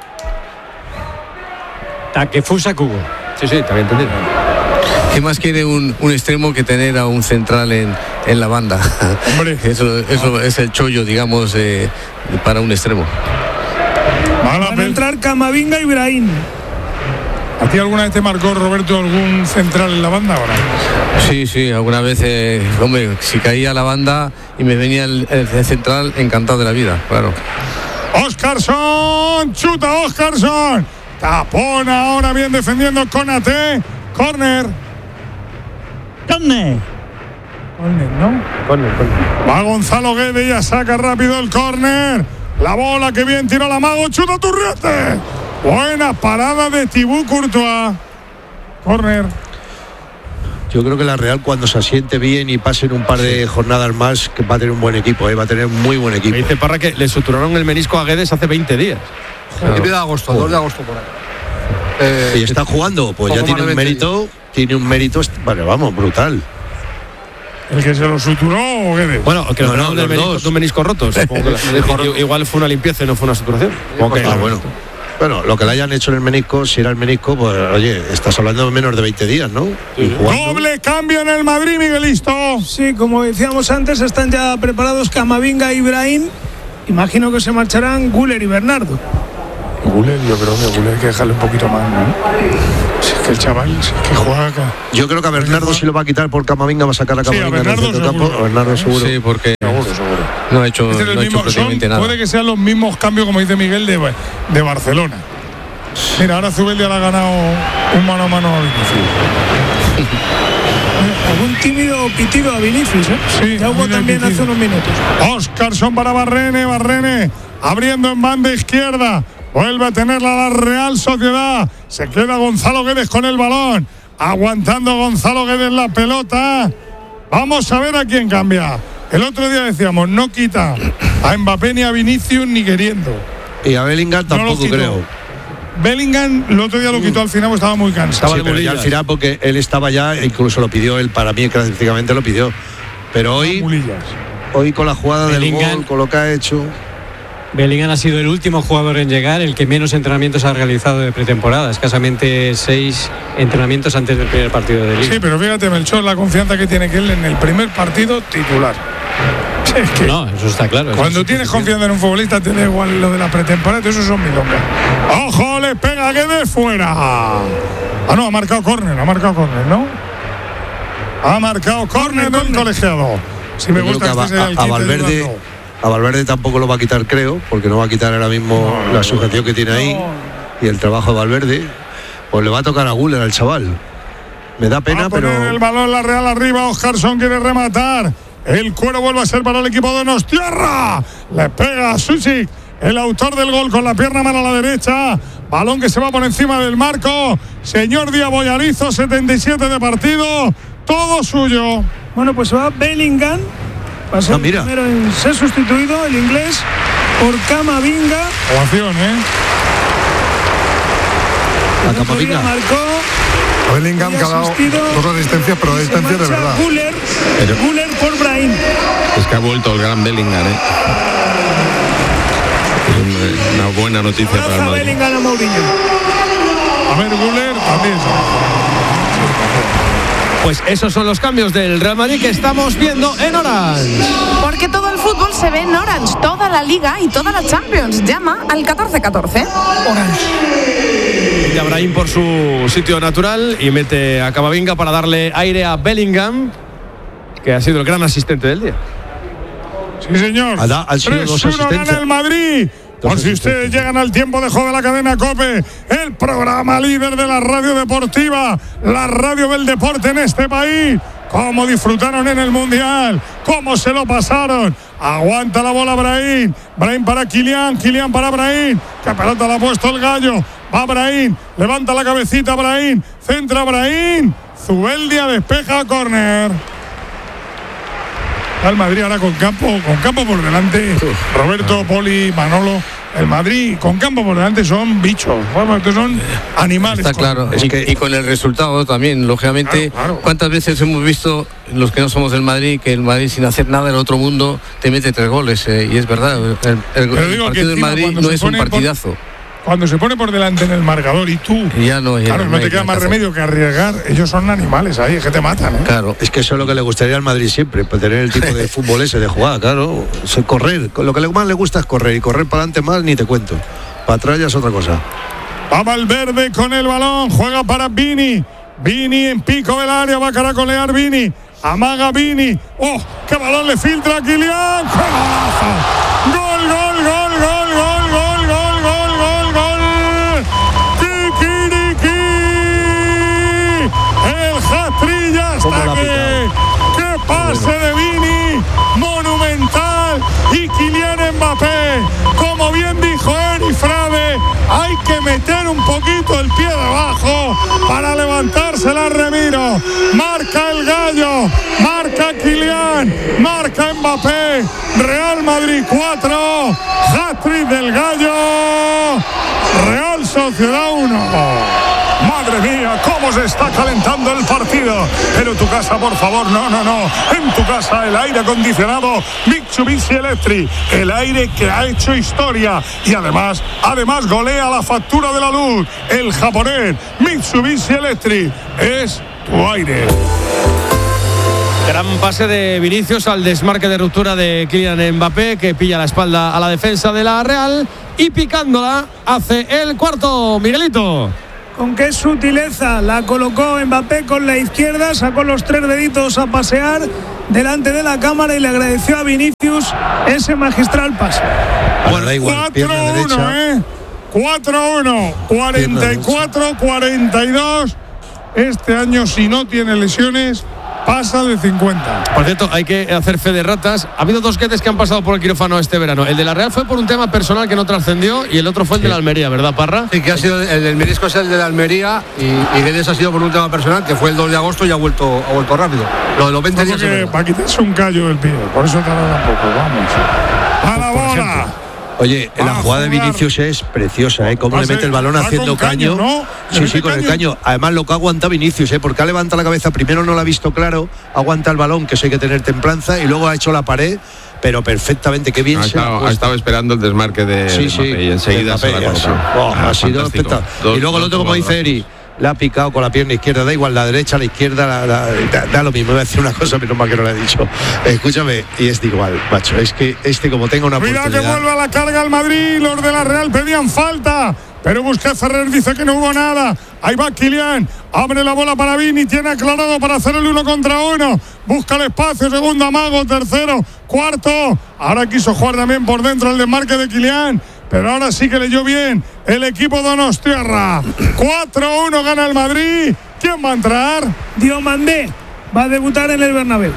Takefusa Cubo. Sí, sí, también entendido. ¿Qué más quiere un, un extremo que tener a un central en, en la banda? Hombre. Eso, eso es el chollo, digamos, eh, para un extremo. Van a entrar Camavinga y Brahim. ¿A ti alguna vez te marcó, Roberto, algún central en la banda ahora? Sí, sí, alguna vez, eh, hombre, si caía la banda y me venía el, el, el central, encantado de la vida, claro. Óscarson, chuta Óscarson. Tapón ahora, bien defendiendo Konate. Corner. Corner. Corner, ¿no? Corner, corner. Va Gonzalo Guedes, ya saca rápido el córner. La bola que bien tiró la mago, chuta Turriete. Buena parada de Thibaut Courtois. Córner. Yo creo que la Real, cuando se asiente bien y pasen un par de jornadas más, que va a tener un buen equipo, ¿eh? Va a tener muy buen equipo. Me dice Parra que le suturaron el menisco a Guedes hace veinte días. Claro. de agosto, dos de agosto por ahí. Eh, y está jugando, pues ya tiene un mérito, tiene un mérito, bueno, vamos, brutal. ¿El que se lo suturó o Guedes? Bueno, que no, no, no, menisco, un menisco roto. Igual fue una limpieza y no fue una suturación. Okay, ah, bueno. Bueno, lo que le hayan hecho en el menisco, si era el menisco, pues oye, estás hablando de menos de veinte días, ¿no? Sí. Doble cambio en el Madrid, Miguelito. Sí, como decíamos antes, están ya preparados Camavinga y Brahim. Imagino que se marcharán Güler y Bernardo. Güler, yo creo que Güler hay que dejarle un poquito más, ¿no? Si es que el chaval, si es que juega acá. Yo creo que a Bernardo si lo va a quitar por Camavinga, va a sacar a Camavinga sí, a Bernardo en el centro seguro. campo. A Bernardo seguro. Sí, porque seguro, seguro. no ha hecho, Este es el no ha mismo, hecho prácticamente son, nada. puede que sean los mismos cambios, como dice Miguel, de, de Barcelona. Mira, ahora Zubeldia le ha ganado un mano a mano a Vinicius. Algún tímido pitido a Vinicius, ¿eh? Sí, ya hubo también hace unos minutos. Oscarson para Barrene, Barrene abriendo en banda izquierda. Vuelve a tenerla la Real Sociedad. Se queda Gonzalo Guedes con el balón. Aguantando Gonzalo Guedes la pelota. Vamos a ver a quién cambia. El otro día decíamos, no quita a Mbappé ni a Vinicius ni queriendo. Y a Bellingham tampoco no creo. Bellingham el otro día lo quitó al final porque estaba muy cansado. Sí, pero ya al final porque él estaba ya, incluso lo pidió él, para mí prácticamente lo pidió. Pero hoy, hoy con la jugada Bellingham, del gol, con lo que ha hecho... Bellingham ha sido el último jugador en llegar, el que menos entrenamientos ha realizado de pretemporada, escasamente seis entrenamientos antes del primer partido de Liga. Sí, pero fíjate, Melchor, la confianza que tiene que él en el primer partido titular. Es que no, eso está claro. Cuando tienes confianza en un futbolista, te da igual lo de la pretemporada, eso son milongas. ¡Ojo! Le pega que de fuera. Ah, no, ha marcado córner, ha marcado córner, ¿no? Ha marcado córner del colegiado. Si me gusta que este a, a, a Valverde. A Valverde tampoco lo va a quitar, creo, porque no va a quitar ahora mismo no, la sujeción que tiene ahí no. Y el trabajo de Valverde. Pues le va a tocar a Güler al chaval. Me da pena, pero. El balón la Real arriba. Oscarson quiere rematar. El cuero vuelve a ser para el equipo de Nostierra. Le pega a Susic, el autor del gol, con la pierna mano a la derecha. Balón que se va por encima del marco. Señor Díaz Boyarizo, setenta y siete de partido. Todo suyo. Bueno, pues va Bellingham. Va a ser ah, mira. el primero en ser sustituido, el inglés, por Camavinga. Ovación, ¿eh? La Camavinga. Marcó. A Bellingham que ha dado dos asistencias, pero asistencias de verdad. Güler, Güler por Brahim. Es que ha vuelto el gran Bellingham, ¿eh? Es una buena noticia para el Madrid. Bellingham a Mourinho. A ver, Güler también. Pues esos son los cambios del Real Madrid que estamos viendo en Orange. Porque todo el fútbol se ve en Orange, toda la Liga y toda la Champions. Llama al catorce catorce. Orange. Y Brahim por su sitio natural y mete a Camavinga para darle aire a Bellingham, que ha sido el gran asistente del día. Sí, señor. tres uno gana el Madrid. Por si ustedes llegan al tiempo de juego de la cadena COPE, el programa líder de la radio deportiva, la radio del deporte en este país. Cómo disfrutaron en el Mundial, cómo se lo pasaron. Aguanta la bola Brahim, Brahim para Kylian, Kylian para Brahim. Que pelota la ha puesto el gallo. Va Brahim, levanta la cabecita Brahim, centra Brahim. Zubeldia despeja a córner. Al Madrid ahora con campo, con campo por delante. Roberto, Poli, Manolo. El Madrid con campo por delante son bichos, estos son animales. Está claro, es y, que, y con el resultado también, lógicamente. Claro, claro. ¿Cuántas veces hemos visto, los que no somos del Madrid, que el Madrid sin hacer nada del otro mundo te mete tres goles? Eh, y es verdad, el, el, el partido del Madrid no es un partidazo. Por, cuando se pone por delante en el marcador y tú, y ya no, ya claro, no, no te queda más remedio que arriesgar. Ellos son animales ahí, es que te matan, ¿eh? Claro, es que eso es lo que le gustaría al Madrid siempre, pues tener el tipo de fútbol ese de jugar, claro, correr. Lo que más le gusta es correr, y correr para adelante más ni te cuento. Para atrás ya es otra cosa. Va Valverde con el balón, juega para Vini. Vini en pico del área, va a caracolear Vini. Amaga Vini. ¡Oh! ¡Qué balón le filtra a Kylian! ¡Qué golazo! ¡Gol, gol, gol, gol, gol, gol, gol, gol, gol, gol! ¡Kikiriki! El hat-trick ya está aquí. ¡Qué pase de Vini! ¡Monumental! Y Kylian Mbappé, como bien dijo Eri Frade, hay que meter un poquito el pie debajo para levantarse la Remiro. Marca el gallo, marca Kylian, marca Mbappé. Real Madrid cuatro, hat-trick del gallo. Real Sociedad uno. Madre mía, cómo se está calentando el partido. Pero tu casa, por favor, no, no, no. En tu casa el aire acondicionado Mitsubishi Electric, el aire que ha hecho historia y además, además golea la factura de la luz. El japonés Mitsubishi Electric es tu aire. Gran pase de Vinicius al desmarque de ruptura de Kylian Mbappé, que pilla la espalda a la defensa de la Real y picándola hace el cuarto, Miguelito. Con qué sutileza la colocó Mbappé con la izquierda, sacó los tres deditos a pasear delante de la cámara y le agradeció a Vinicius ese magistral pase. Bueno, da igual, cuatro uno, ¿eh? cuatro uno, cuarenta y cuatro cuarenta y dos. Este año, si no tiene lesiones, pasa de cincuenta. Por cierto, hay que hacer fe de ratas. Ha habido dos guedes que han pasado por el quirófano este verano. El de la Real fue por un tema personal que no trascendió y el otro fue el sí. de la Almería, ¿verdad, Parra? Sí, que ha sido el del menisco, es el de la Almería y, y Guedes ha sido por un tema personal que fue el dos de agosto y ha vuelto, ha vuelto rápido. Lo de los veinte días. Que para quitarse un callo del pie, por eso tarda poco. Vamos. A la bola. Oye, la jugada de Vinicius es preciosa, ¿eh? Cómo le mete el balón haciendo caño. caño. ¿No? Sí, sí, con caño. el caño. Además, lo que aguanta Vinicius, ¿eh? Porque ha levantado la cabeza. Primero no lo ha visto claro, aguanta el balón, que eso hay que tener templanza, y luego ha hecho la pared, pero perfectamente, qué bien ha se estado, ha, ha estado esperando el desmarque de sí, sí, Mbappé y enseguida Mbappé, se la ha colocado. Oh, ah, ha sido espectacular. Y luego el otro, como dice Eri, la ha picado con la pierna izquierda, da igual, la derecha, la izquierda, la, la, da, da lo mismo. Voy a decir una cosa, pero mal que no la he dicho. Escúchame, y es de igual, macho. Es que este, como tenga una Cuidado oportunidad. Que vuelva a la carga el Madrid. Los de la Real pedían falta, pero Busquets Ferrer dice que no hubo nada. Ahí va Kylian, abre la bola para Vini, tiene aclarado para hacer el uno contra uno. Busca el espacio, segundo amago, tercero, cuarto. Ahora quiso jugar también por dentro el desmarque de Kylian, pero ahora sí que leyó bien el equipo donostiarra. cuatro uno gana el Madrid. ¿Quién va a entrar? Diomandé va a debutar en el Bernabéu.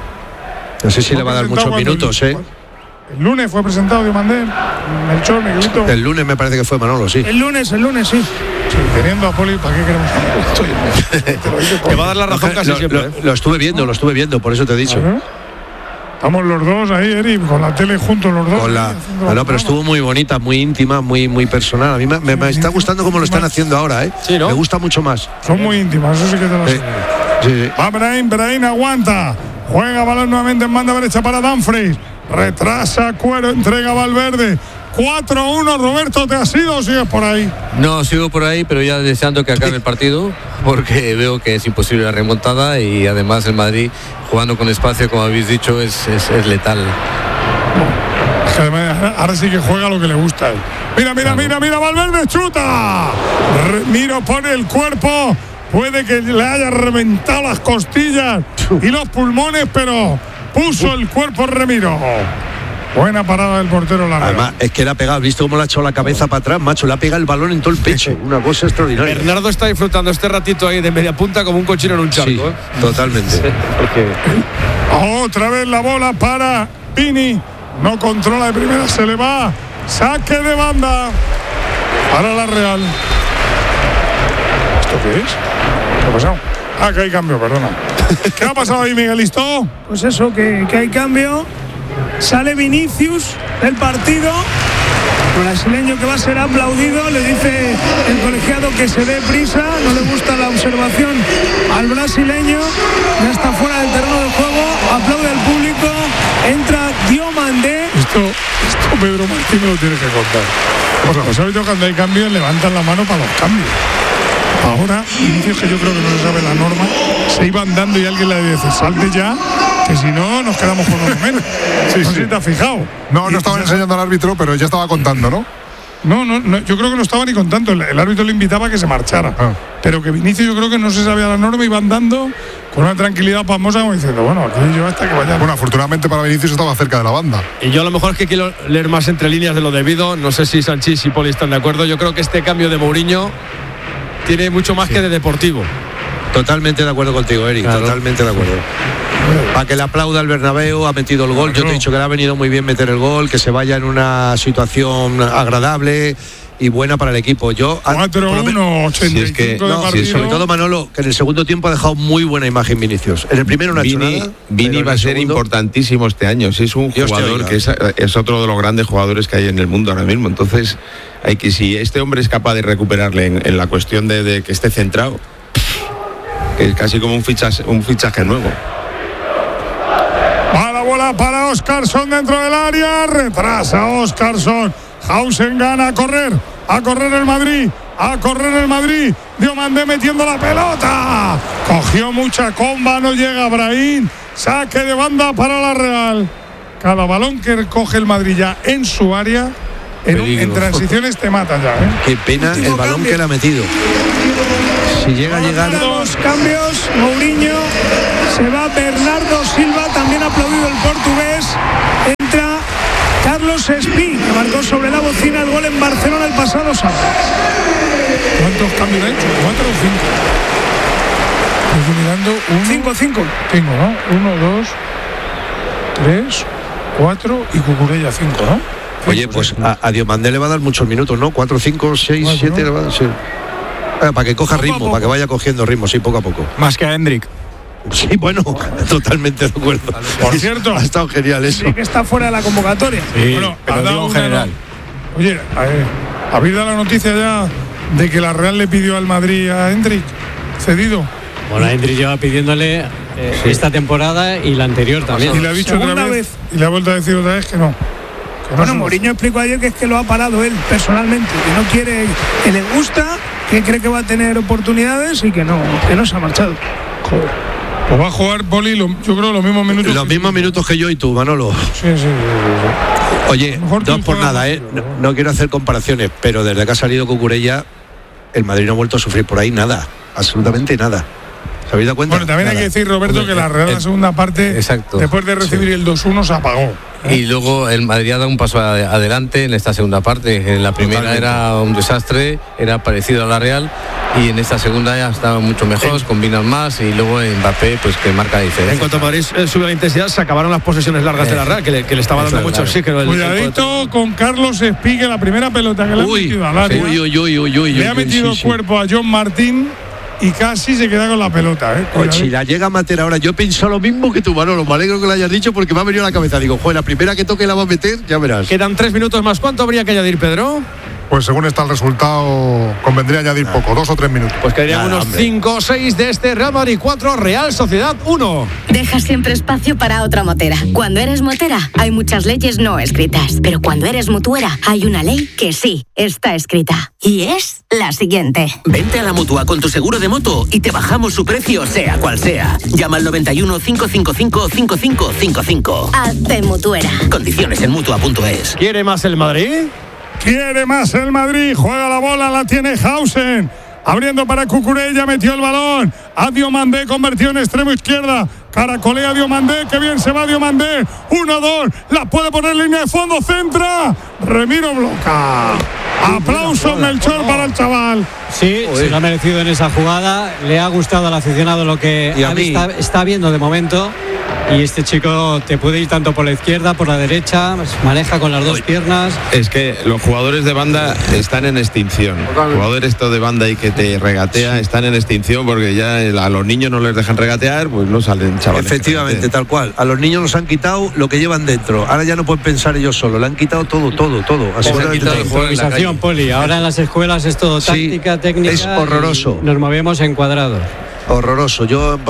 No sé si le va a dar muchos minutos, ¿eh? El lunes fue presentado Diomandé, Melchor, Miguelito. El lunes me parece que fue Manolo, sí. El lunes, el lunes, sí. Sí, teniendo a Poli, ¿para qué queremos? Te va a dar la razón casi lo, siempre. Lo, ¿eh? lo estuve viendo, lo estuve viendo, por eso te he dicho. ¿Ah, estamos los dos ahí, Eri, con la tele juntos los dos. Con la, no, no, pero estuvo muy bonita, muy íntima, muy, muy personal. A mí me, me, me está gustando como lo están haciendo ahora, ¿eh? Sí, ¿no? Me gusta mucho más. Son muy íntimas, eso sí que te lo sé. Sí, sí. Va Brahim, Brahim aguanta. Juega balón nuevamente en banda derecha para Dumfries. Retrasa Cuero, entrega Valverde. cuatro uno, Roberto, ¿te has ido o sigues por ahí? No, sigo por ahí, pero ya deseando que acabe el partido, porque veo que es imposible la remontada y además el Madrid, jugando con espacio, como habéis dicho, es, es, es letal. Ahora sí que juega lo que le gusta. Mira, mira, claro. mira, mira, Valverde chuta. Miro pone el cuerpo. Puede que le haya reventado las costillas y los pulmones, pero puso el cuerpo Remiro. Buena parada del portero Larrea. Además, es que le ha pegado, ¿visto cómo le ha echado la cabeza para atrás, macho? Le ha pegado el balón en todo el pecho. Una cosa extraordinaria. Bernardo está disfrutando este ratito ahí de media punta como un cochino en un charco. Sí, ¿eh? Totalmente. Sí, porque... Otra vez la bola para Vini. No controla de primera, se le va. Saque de banda para la Real. ¿Esto qué es? ¿Qué ha pasado? Ah, que hay cambio, perdona. ¿Qué ha pasado ahí, Miguelito? Pues eso, que, que hay cambio. Sale Vinicius del partido. El brasileño que va a ser aplaudido. Le dice el colegiado que se dé prisa. No le gusta la observación al brasileño. Ya está fuera del terreno de juego. Aplaude al público. Entra Diomandé. Esto, esto Pedro Martín me lo tiene que contar. O sea, pues ha visto cuando hay cambios, levantan la mano para los cambios. Ahora, Vinicius, que yo creo que no se sabe la norma, se iban dando y alguien le dice, salte ya, que si no nos quedamos con uno menos. Sí, no sí. sé si te has fijado. No, no estaban enseñando al árbitro, pero ya estaba contando, ¿no? No, no, no, yo creo que no estaba ni contando. El, el árbitro le invitaba a que se marchara. Ah. Pero que Vinicius yo creo que no se sabía la norma, iban dando con una tranquilidad pasmosa como diciendo, bueno, aquí yo hasta que vaya. Bueno, afortunadamente para Vinicius estaba cerca de la banda. Y yo a lo mejor es que quiero leer más entre líneas de lo debido. No sé si Sanchís y Poli están de acuerdo. Yo creo que este cambio de Mourinho tiene mucho más sí. que de deportivo. Totalmente de acuerdo contigo, Eric. Claro. Totalmente de acuerdo. Para que le aplauda el Bernabéu, ha metido el gol. Yo te he dicho que le ha venido muy bien meter el gol, que se vaya en una situación agradable, y buena para el equipo. Yo cuatro uno, ochenta y cinco si es que, de no, partido. sobre todo Manolo, que en el segundo tiempo ha dejado muy buena imagen Vinicius. En el primero no ha hecho Vini, nada. Vini va a ser segundo... importantísimo este año. Si es un Dios jugador que es, es otro de los grandes jugadores que hay en el mundo ahora mismo. Entonces, hay que si este hombre es capaz de recuperarle en, en la cuestión de, de que esté centrado, que es casi como un fichaje, un fichaje nuevo. Va la bola para Óscarson dentro del área, retrasa Óscarson. Hausen gana a correr, a correr el Madrid, a correr el Madrid. Diomandé metiendo la pelota. Cogió mucha comba, no llega Brahim. Saque de banda para la Real. Cada balón que coge el Madrid ya en su área, en, en transiciones te matan ya, ¿eh? Qué pena Último el balón cambio. que le ha metido. Si llega a llegar. Dos cambios, Mourinho, se va Bernardo Silva, también ha aplaudido el portugués. Entra Carlos Espí, que marcó sobre la bocina el gol en Barcelona el pasado sábado. ¿Cuántos cambios ha hecho? ¿Cuatro o cinco? Estoy mirando uno. Cinco, cinco. Cinco, ¿no? Uno, dos, tres, cuatro y Cucurella cinco, ¿no? Oye, pues a, a Diomandé le va a dar muchos minutos, ¿no? Cuatro, cinco, seis, bueno, siete, le va a dar, sí. Ah, para que coja poco ritmo, para que vaya cogiendo ritmo, sí, poco a poco. Más que a Hendrik. Sí, bueno, totalmente de acuerdo. Por cierto, ha estado genial eso. Sí, que está fuera de la convocatoria. Sí, bueno, pero ha dado en general. No. Oye, a ver, ¿habéis dado la noticia ya de que la Real le pidió al Madrid a Hendrik cedido? Bueno, Hendrik lleva pidiéndole eh, sí. esta temporada y la anterior también. Y le ha dicho Segunda otra vez, vez y le ha vuelto a decir otra vez que no. Que bueno, no Mourinho explicó ayer que es que lo ha parado él personalmente, que no quiere, que le gusta, que cree que va a tener oportunidades y que no, que no se ha marchado. Joder. Pues va a jugar Poli, lo, yo creo, los mismos minutos. Los mismos minutos que yo y tú, Manolo. Sí, sí, sí, sí. Oye, dos por nada, ¿eh? No, no quiero hacer comparaciones, pero desde que ha salido Cucurella, el Madrid no ha vuelto a sufrir por ahí nada, absolutamente nada. ¿Se habéis dado cuenta? Bueno, también nada. Hay que decir, Roberto, que la Real en la segunda parte, exacto, después de recibir sí. el dos uno, se apagó. ¿eh? Y luego el Madrid ha dado un paso adelante en esta segunda parte. En la primera Totalmente. Era un desastre, era parecido a la Real, y en esta segunda ya estaban mucho mejor, sí. combinan más, y luego Mbappé, pues que marca diferencia. En cuanto a Madrid eh, sube la intensidad, se acabaron las posesiones largas eh, de la Real, que le, que le estaba dando mucho oxígeno. Cuidadito el... con Carlos Espí, que la primera pelota que le ha metido al área, uy, uy, uy, uy, uy, le ha metido sí, sí. cuerpo a John Martín y casi se queda con la pelota, ¿eh? Pues si la llega a meter ahora, yo he pensado lo mismo que tú, Manolo. Me alegro que lo hayas dicho porque me ha venido a la cabeza. Digo, joder, la primera que toque la va a meter, ya verás. Quedan tres minutos más. ¿Cuánto habría que añadir, Pedro? Pues según está el resultado, convendría añadir ah. poco, dos o tres minutos. Pues quedarían unos cinco o seis de este Real Madrid cuatro, Real Sociedad uno. Deja siempre espacio para otra motera. Cuando eres motera, hay muchas leyes no escritas. Pero cuando eres mutuera, hay una ley que sí está escrita. Y es la siguiente. Vente a la Mutua con tu seguro de moto y te bajamos su precio, sea cual sea. Llama al noventa y uno, cinco cinco cinco, cinco cinco cinco cinco. Hazte mutuera. Condiciones en mutua punto es. ¿Quiere más el Madrid? Quiere más el Madrid, juega la bola, la tiene Hausen, abriendo para Cucurella, metió el balón, a Diomandé, convirtió en extremo izquierda, caracolea Diomandé, que bien se va Diomandé, uno dos, la puede poner línea de fondo, centra, Remiro bloca. Aplausos, Melchor, para el chaval. Sí, Oye. se lo ha merecido en esa jugada, le ha gustado al aficionado lo que está, está viendo de momento. Y este chico te puede ir tanto por la izquierda, por la derecha, maneja con las dos piernas. Es que los jugadores de banda están en extinción. Los jugadores todo de banda y que te regatea están en extinción porque ya a los niños no les dejan regatear, pues no salen chavales. Efectivamente, tal cual. A los niños nos han quitado lo que llevan dentro. Ahora ya no pueden pensar ellos solos. Le han quitado todo, todo, todo. Así se han quitado improvisación, Poli. Ahora en las escuelas es todo táctica, sí, técnica. Es horroroso. Nos movemos en cuadrados. Horroroso. Yo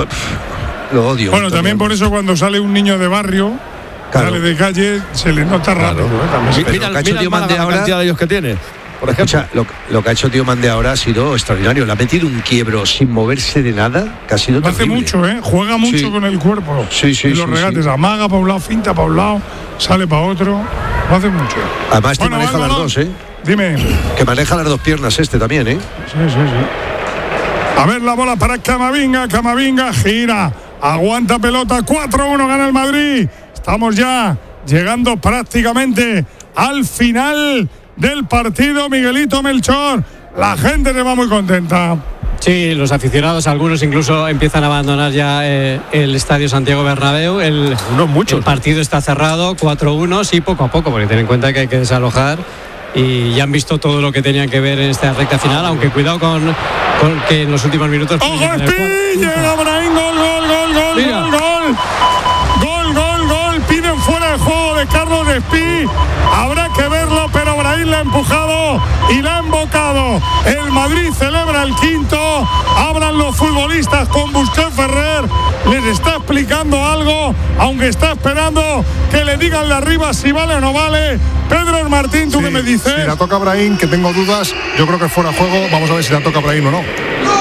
lo odio. Bueno, también por eso cuando sale un niño de barrio, claro, sale de calle, se le nota rápido. Claro. ¿eh? Mira, mira, mira Málaga, la cantidad de ellos que tiene. Por ejemplo, Escucha, lo, lo que ha hecho Diomandé ahora ha sido extraordinario. Le ha metido un quiebro sin moverse de nada, que ha sido terrible. Hace mucho, ¿eh? Juega mucho sí. con el cuerpo. Sí, sí, y los sí, regates, sí. amaga para un lado, finta para un lado, sale para otro. Lo hace mucho. Además, este bueno, maneja vale, las vale. dos, ¿eh? Dime. Que maneja las dos piernas este también, ¿eh? Sí, sí, sí. A ver la bola para Camavinga. Camavinga gira. Aguanta pelota, cuatro uno gana el Madrid. Estamos ya llegando prácticamente al final del partido, Miguelito Melchor. La gente se va muy contenta. Sí, los aficionados, algunos incluso empiezan a abandonar ya eh, el Estadio Santiago Bernabéu. El, Unos muchos. El partido está cerrado, cuatro uno, sí, poco a poco, porque ten en cuenta que hay que desalojar y ya han visto todo lo que tenían que ver en esta recta final, aunque cuidado con, con que en los últimos minutos... ¡Ojo, Espí! Llega Brahim, gol, gol, gol, gol, Mira. gol, gol. Gol, gol, gol. Piden fuera el juego de Carlos Espí. Habrá que verlo, pero Brahim la ha empujado y la ha embocado. El Madrid celebra el quinto. Hablan los futbolistas con Busquets Ferrer. Les está explicando algo, aunque está esperando que le digan de arriba si vale o no vale. Pedro Martín, ¿tú sí, qué me dices? Si la toca Brahim, que tengo dudas, yo creo que fuera juego. Vamos a ver si la toca Brahim o no.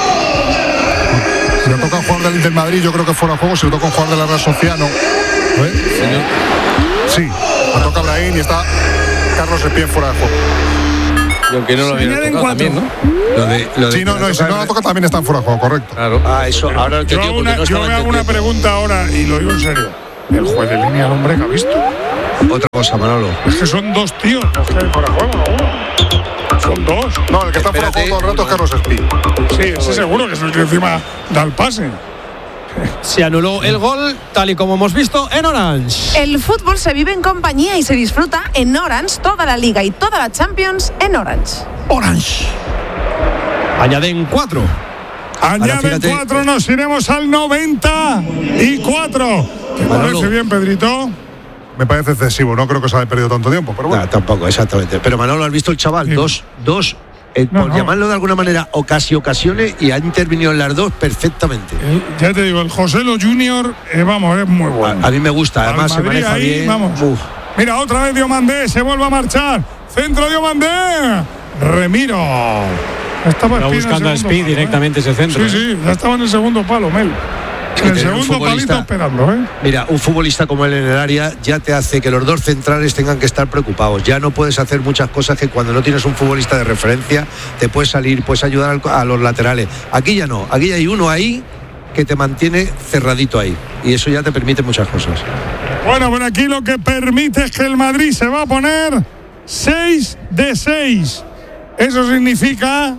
Si le toca un jugador del Inter Madrid, yo creo que fuera juego. Si le toca un jugador de la Real Sociedad, no. ¿Eh? Sí, la toca Brahim y está Carlos Espí fuera de juego. Y aunque no lo hubiera tocado también, ¿no? Lo de, lo de sí, no, no, y si no la toca también está fuera de juego, correcto. Claro. Ah, eso, ahora yo hago una, no yo me hago una pregunta ahora y lo digo en serio. El juez de línea, el hombre que ha visto. Otra cosa, Manolo. Es que son dos tíos los que hay fuera de juego, ¿no? Uno. Son dos. No, el que está fuera de juego todo el rato es Carlos Espí. Sí, ese seguro que es el que encima da el pase. Se anuló el gol, tal y como hemos visto en Orange. El fútbol se vive en compañía y se disfruta en Orange, toda la Liga y toda la Champions en Orange. Orange. Añaden cuatro. Añaden cuatro, nos iremos al noventa y cuatro. ¿Te parece bien, Pedrito? Me parece excesivo, no creo que se haya perdido tanto tiempo, pero bueno. No, tampoco, exactamente. Pero Manolo, ¿has visto el chaval? Sí. Dos, dos. Eh, no, por no. llamarlo de alguna manera, ocasi ocasiones, y ha intervenido en las dos perfectamente. Eh, ya te digo, el Joselo Junior, eh, vamos, es muy bueno. A, a mí me gusta, además se maneja ahí, bien. Vamos. Uf. Mira, otra vez Diomandé, se vuelve a marchar. Centro Diomandé. Remiro. Estaba Está buscando a Speed directamente ese centro. Sí, sí, ya estaba en el segundo palo, Mel. En el segundo palito esperando, ¿eh? Mira, un futbolista como él en el área ya te hace que los dos centrales tengan que estar preocupados. Ya no puedes hacer muchas cosas que cuando no tienes un futbolista de referencia te puedes salir, puedes ayudar al, a los laterales. Aquí ya no, aquí ya hay uno ahí que te mantiene cerradito ahí. Y eso ya te permite muchas cosas. Bueno, pero aquí lo que permite es que el Madrid se va a poner seis de seis. Eso significa...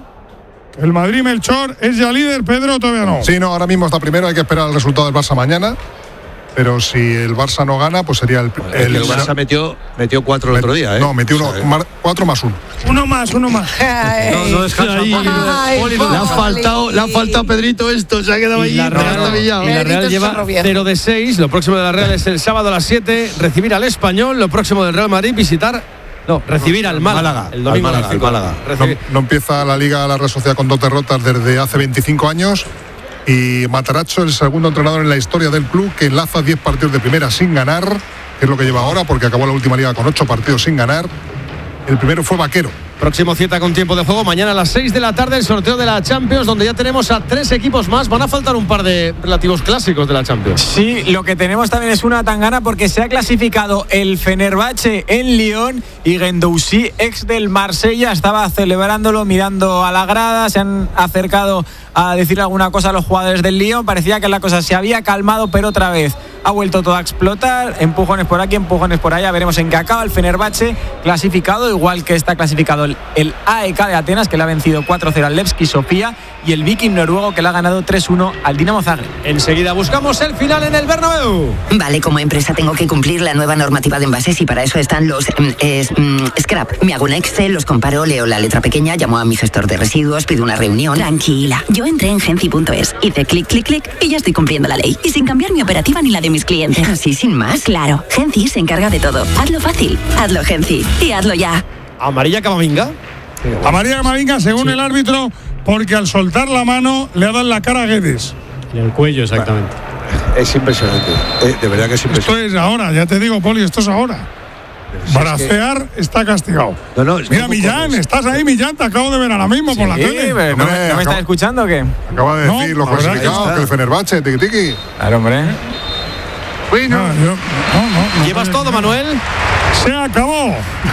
El Madrid, Melchor, es ya líder, Pedro, todavía no. Sí, no, ahora mismo está primero, hay que esperar el resultado del Barça mañana. Pero si el Barça no gana, pues sería el... El, el Barça metió, metió cuatro el otro día, ¿eh? No, metió uno, mar, cuatro más uno. Uno más, uno más. no, no descansa. Ahí, ay, Poli, le, ha faltado, le ha faltado a Pedrito esto, se ha quedado ahí. La Real, y la Real lleva cero de seis. Lo próximo de la Real es el sábado a las siete, recibir al Español. Lo próximo del Real Madrid, visitar... No, recibir al Málaga, Málaga el domingo. Al Málaga, al Málaga. No, no empieza la Liga la Real Sociedad con dos derrotas desde hace veinticinco años. Y Matarazzo, el segundo entrenador en la historia del club, que enlaza diez partidos de primera sin ganar, que es lo que lleva ahora, porque acabó la última liga con ocho partidos sin ganar. El primero fue Vaquero. Próximo cita con tiempo de juego, mañana a las seis de la tarde, el sorteo de la Champions, donde ya tenemos a tres equipos más. Van a faltar un par de relativos clásicos de la Champions. Sí, lo que tenemos también es una tangana porque se ha clasificado el Fenerbahce en Lyon y Guendouzi, ex del Marsella, estaba celebrándolo, mirando a la grada. Se han acercado a decir alguna cosa a los jugadores del Lyon. Parecía que la cosa se había calmado, pero otra vez ha vuelto todo a explotar. Empujones por aquí, empujones por allá. Veremos en qué acaba. El Fenerbahce clasificado, igual que está clasificado el, el A E K de Atenas, que le ha vencido cuatro cero al Levski Sofía, y el Viking noruego, que le ha ganado tres uno al Dinamo Zagreb. Enseguida buscamos el final en el Bernabéu. Vale, como empresa tengo que cumplir la nueva normativa de envases y para eso están los mm, es, mm, scrap. Me hago un Excel, los comparo, leo la letra pequeña, llamo a mi gestor de residuos, pido una reunión. Tranquila, yo entré en genci punto es, hice clic, clic, clic y ya estoy cumpliendo la ley. Y sin cambiar mi operativa ni la de mis clientes. ¿Así sin más? Claro, Genci se encarga de todo. Hazlo fácil, hazlo Genci y hazlo ya. ¿Amarilla Camavinga? Amarilla Camavinga, según sí. el árbitro, porque al soltar la mano le ha dado en la cara a Guedes. En el cuello, exactamente. Es impresionante, eh, de verdad que es impresionante. Esto es ahora, ya te digo, Poli, esto es ahora. Si Bracear es que... está castigado. No, no, Mira, Millán, estás ahí, Millán, te acabo de ver ahora mismo sí, por la tele. Pero ¿No, me, ¿no me estás escuchando o qué? Acaba de decir no, los clasificados, que, que el Fenerbahce, tiki tiki. Claro, hombre. Bueno, no, yo, no, no, no, ¿llevas no, todo, Manuel? Se acabó.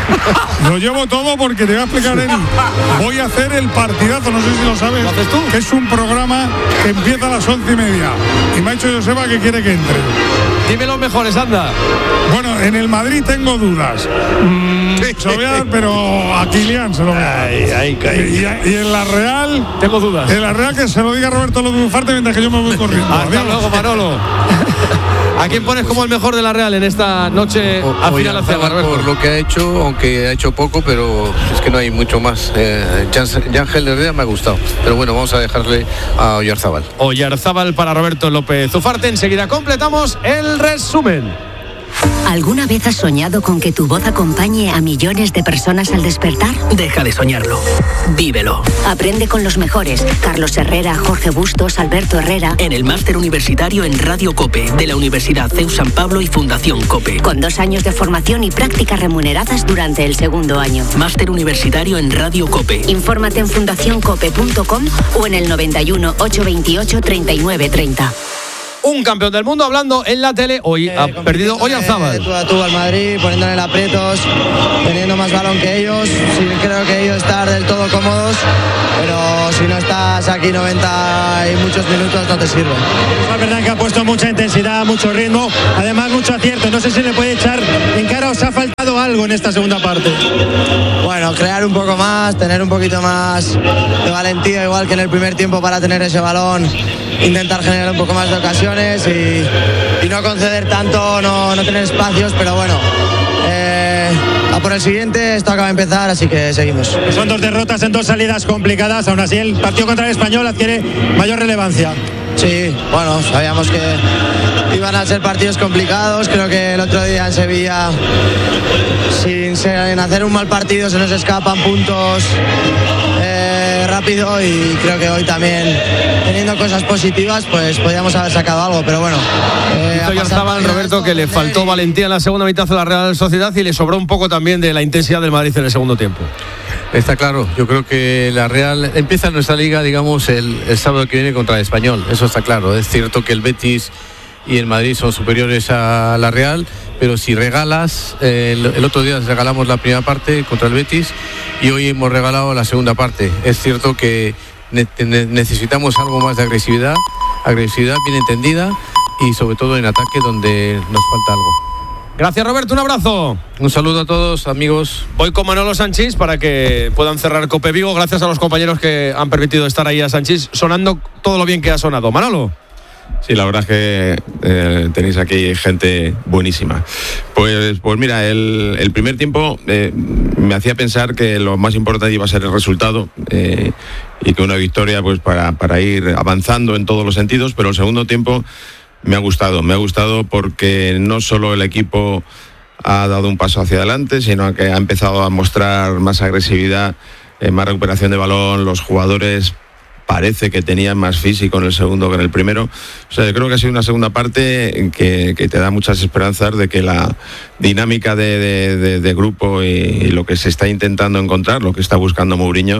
Lo llevo todo porque te voy a explicar el, voy a hacer el partidazo, no sé si lo sabes. ¿Lo haces tú? Que es un programa que empieza a las once y media. Y me ha dicho Joseba que quiere que entre. Dime los mejores, anda. Bueno, en el Madrid tengo dudas. Mm, se lo voy a dar, pero a Kylian se lo voy a dar. Ay, ay, y, y, y en la Real... Tengo dudas. En la Real que se lo diga Roberto López Ufarte mientras que yo me voy corriendo. Hasta luego, Manolo. ¿A quién pones como el mejor de la Real en esta noche al final hacia Roberto? Por lo que ha hecho, aunque ha hecho poco, pero es que no hay mucho más. Eh, Yángel Herrera me ha gustado, pero bueno, vamos a dejarle a Oyarzábal. Oyarzábal para Roberto López Ufarte. Enseguida completamos el resumen. ¿Alguna vez has soñado con que tu voz acompañe a millones de personas al despertar? Deja de soñarlo. Vívelo. Aprende con los mejores. Carlos Herrera, Jorge Bustos, Alberto Herrera. En el máster universitario en Radio COPE de la Universidad C E U San Pablo y Fundación COPE. Con dos años de formación y prácticas remuneradas durante el segundo año. Máster universitario en Radio COPE. Infórmate en fundación cope punto com o en el noventa y uno, ochocientos veintiocho, treinta y nueve treinta. Un campeón del mundo hablando en la tele. Hoy eh, ha perdido Oyarzábal. Tú a tú al Madrid, poniéndole en aprietos, teniendo más balón que ellos. Sí, creo que ellos están del todo cómodos, pero si no estás aquí noventa y muchos minutos no te sirve. Es verdad que ha puesto mucha intensidad, mucho ritmo, además mucho acierto. No sé si le puede echar en cara, os ha faltado algo en esta segunda parte. Bueno, crear un poco más, tener un poquito más de valentía, igual que en el primer tiempo, para tener ese balón, intentar generar un poco más de ocasiones y, y no conceder tanto, no, no tener espacios, pero bueno, eh, a por el siguiente, esto acaba de empezar, así que seguimos. Son dos derrotas en dos salidas complicadas, aún así el partido contra el Español adquiere mayor relevancia. Sí, bueno, sabíamos que iban a ser partidos complicados. Creo que el otro día en Sevilla, sin, sin hacer un mal partido, se nos escapan puntos eh, rápido, y creo que hoy también, teniendo cosas positivas, pues podíamos haber sacado algo, pero bueno. Eh, ya estaba el Roberto, que le faltó valentía en la segunda mitad de la Real Sociedad y le sobró un poco también de la intensidad del Madrid en el segundo tiempo. Está claro, yo creo que la Real empieza nuestra liga, digamos, el, el sábado que viene contra el Español, eso está claro. Es cierto que el Betis y el Madrid son superiores a la Real, pero si regalas, eh, el, el otro día regalamos la primera parte contra el Betis y hoy hemos regalado la segunda parte. Es cierto que ne- ne- necesitamos algo más de agresividad, agresividad bien entendida y sobre todo en ataque, donde nos falta algo. Gracias, Roberto, un abrazo. Un saludo a todos, amigos. Voy con Manolo Sanchís para que puedan cerrar Cope Vigo. Gracias a los compañeros que han permitido estar ahí a Sanchís, sonando todo lo bien que ha sonado. Manolo. Sí, la verdad es que eh, tenéis aquí gente buenísima. Pues, pues mira, el, el primer tiempo eh, me hacía pensar que lo más importante iba a ser el resultado eh, y que una victoria, pues para, para ir avanzando en todos los sentidos, pero el segundo tiempo me ha gustado, me ha gustado porque no solo el equipo ha dado un paso hacia adelante, sino que ha empezado a mostrar más agresividad, eh, más recuperación de balón. Los jugadores parece que tenían más físico en el segundo que en el primero. O sea, yo creo que ha sido una segunda parte que, que te da muchas esperanzas de que la dinámica de, de, de, de grupo y, y lo que se está intentando encontrar, lo que está buscando Mourinho,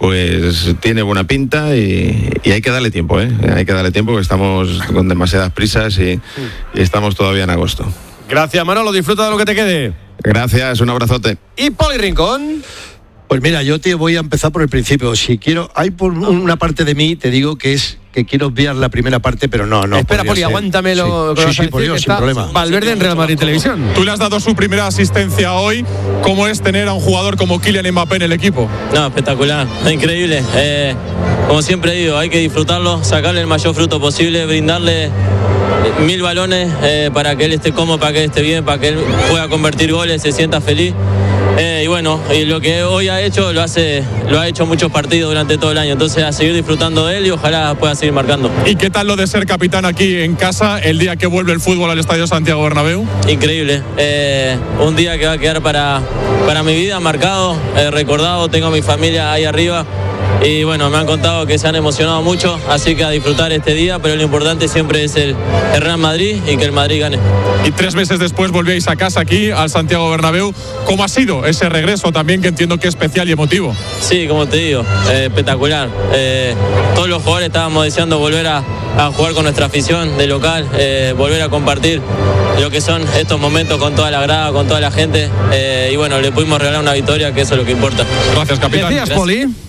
pues tiene buena pinta y, y hay que darle tiempo, ¿eh? Hay que darle tiempo, porque estamos con demasiadas prisas y, y estamos todavía en agosto. Gracias, Manolo, disfruta de lo que te quede. Gracias, un abrazote. Y Poli Rincón. Pues mira, yo te voy a empezar por el principio. Si quiero, hay por una parte de mí, te digo que es que quiero obviar la primera parte, pero no, no. Espera, Poli, ser. aguántamelo. Sí, sí, sí, por Dios, sin problema. Valverde en Real Madrid Televisión. Tú le has dado su primera asistencia hoy. ¿Cómo es tener a un jugador como Kylian Mbappé en el equipo? No, espectacular, increíble. Eh, como siempre digo, hay que disfrutarlo, sacarle el mayor fruto posible, brindarle mil balones eh, para que él esté cómodo, para que él esté bien, para que él pueda convertir goles, se sienta feliz. Eh, y bueno, y lo que hoy ha hecho, lo hace, lo ha hecho muchos partidos durante todo el año. Entonces, a seguir disfrutando de él y ojalá pueda seguir marcando. ¿Y qué tal lo de ser capitán aquí en casa el día que vuelve el fútbol al Estadio Santiago Bernabéu? Increíble. Eh, un día que va a quedar para, para mi vida marcado, eh, recordado. Tengo a mi familia ahí arriba. Y bueno, me han contado que se han emocionado mucho, así que a disfrutar este día, pero lo importante siempre es el, el Real Madrid y que el Madrid gane. Y tres meses después volvéis a casa aquí, al Santiago Bernabéu. ¿Cómo ha sido ese regreso también, que entiendo que es especial y emotivo? Sí, como te digo, eh, espectacular. Eh, todos los jugadores estábamos deseando volver a, a jugar con nuestra afición de local, eh, volver a compartir lo que son estos momentos con toda la grada, con toda la gente. Eh, y bueno, le pudimos regalar una victoria, que eso es lo que importa. Gracias, capitán. Decías, Poli.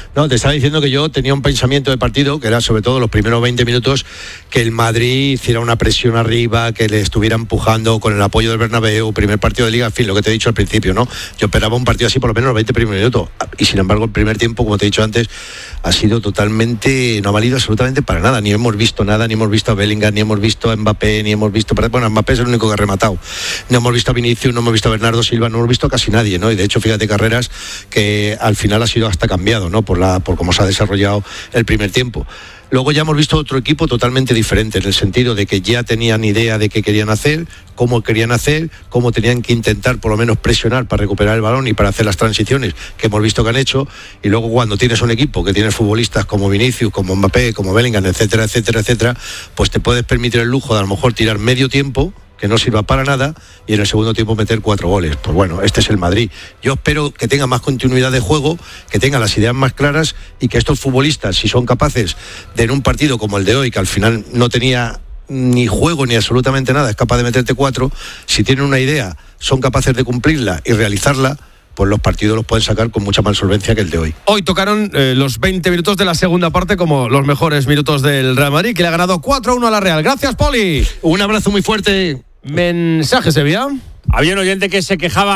No, te estaba diciendo que yo tenía un pensamiento de partido, que era sobre todo los primeros veinte minutos, que el Madrid hiciera una presión arriba, que le estuviera empujando con el apoyo del Bernabéu, primer partido de Liga, en fin, lo que te he dicho al principio, ¿no? Yo esperaba un partido así por lo menos los veinte primeros minutos, y sin embargo el primer tiempo, como te he dicho antes, ha sido totalmente, no ha valido absolutamente para nada, ni hemos visto nada, ni hemos visto a Bellingham, ni hemos visto a Mbappé, ni hemos visto, bueno, Mbappé es el único que ha rematado, no hemos visto a Vinicius, no hemos visto a Bernardo Silva, no hemos visto a casi nadie, ¿no? Y de hecho, fíjate, Carreras, que al final ha sido hasta cambiado, ¿no? Por la, por cómo se ha desarrollado el primer tiempo. Luego ya hemos visto otro equipo totalmente diferente, en el sentido de que ya tenían idea de qué querían hacer, cómo querían hacer, cómo tenían que intentar por lo menos presionar para recuperar el balón y para hacer las transiciones que hemos visto que han hecho. Y luego cuando tienes un equipo que tienes futbolistas como Vinicius, como Mbappé, como Bellingham, etcétera, etcétera, etcétera, pues te puedes permitir el lujo de a lo mejor tirar medio tiempo, que no sirva para nada, y en el segundo tiempo meter cuatro goles. Pues bueno, este es el Madrid. Yo espero que tenga más continuidad de juego, que tenga las ideas más claras y que estos futbolistas, si son capaces de en un partido como el de hoy, que al final no tenía ni juego ni absolutamente nada, es capaz de meterte cuatro, si tienen una idea, son capaces de cumplirla y realizarla, pues los partidos los pueden sacar con mucha más solvencia que el de hoy. Hoy tocaron eh, los veinte minutos de la segunda parte como los mejores minutos del Real Madrid, que le ha ganado cuatro a uno a la Real. Gracias, Poli. Un abrazo muy fuerte. Mensaje, Sevilla. Había un oyente que se quejaba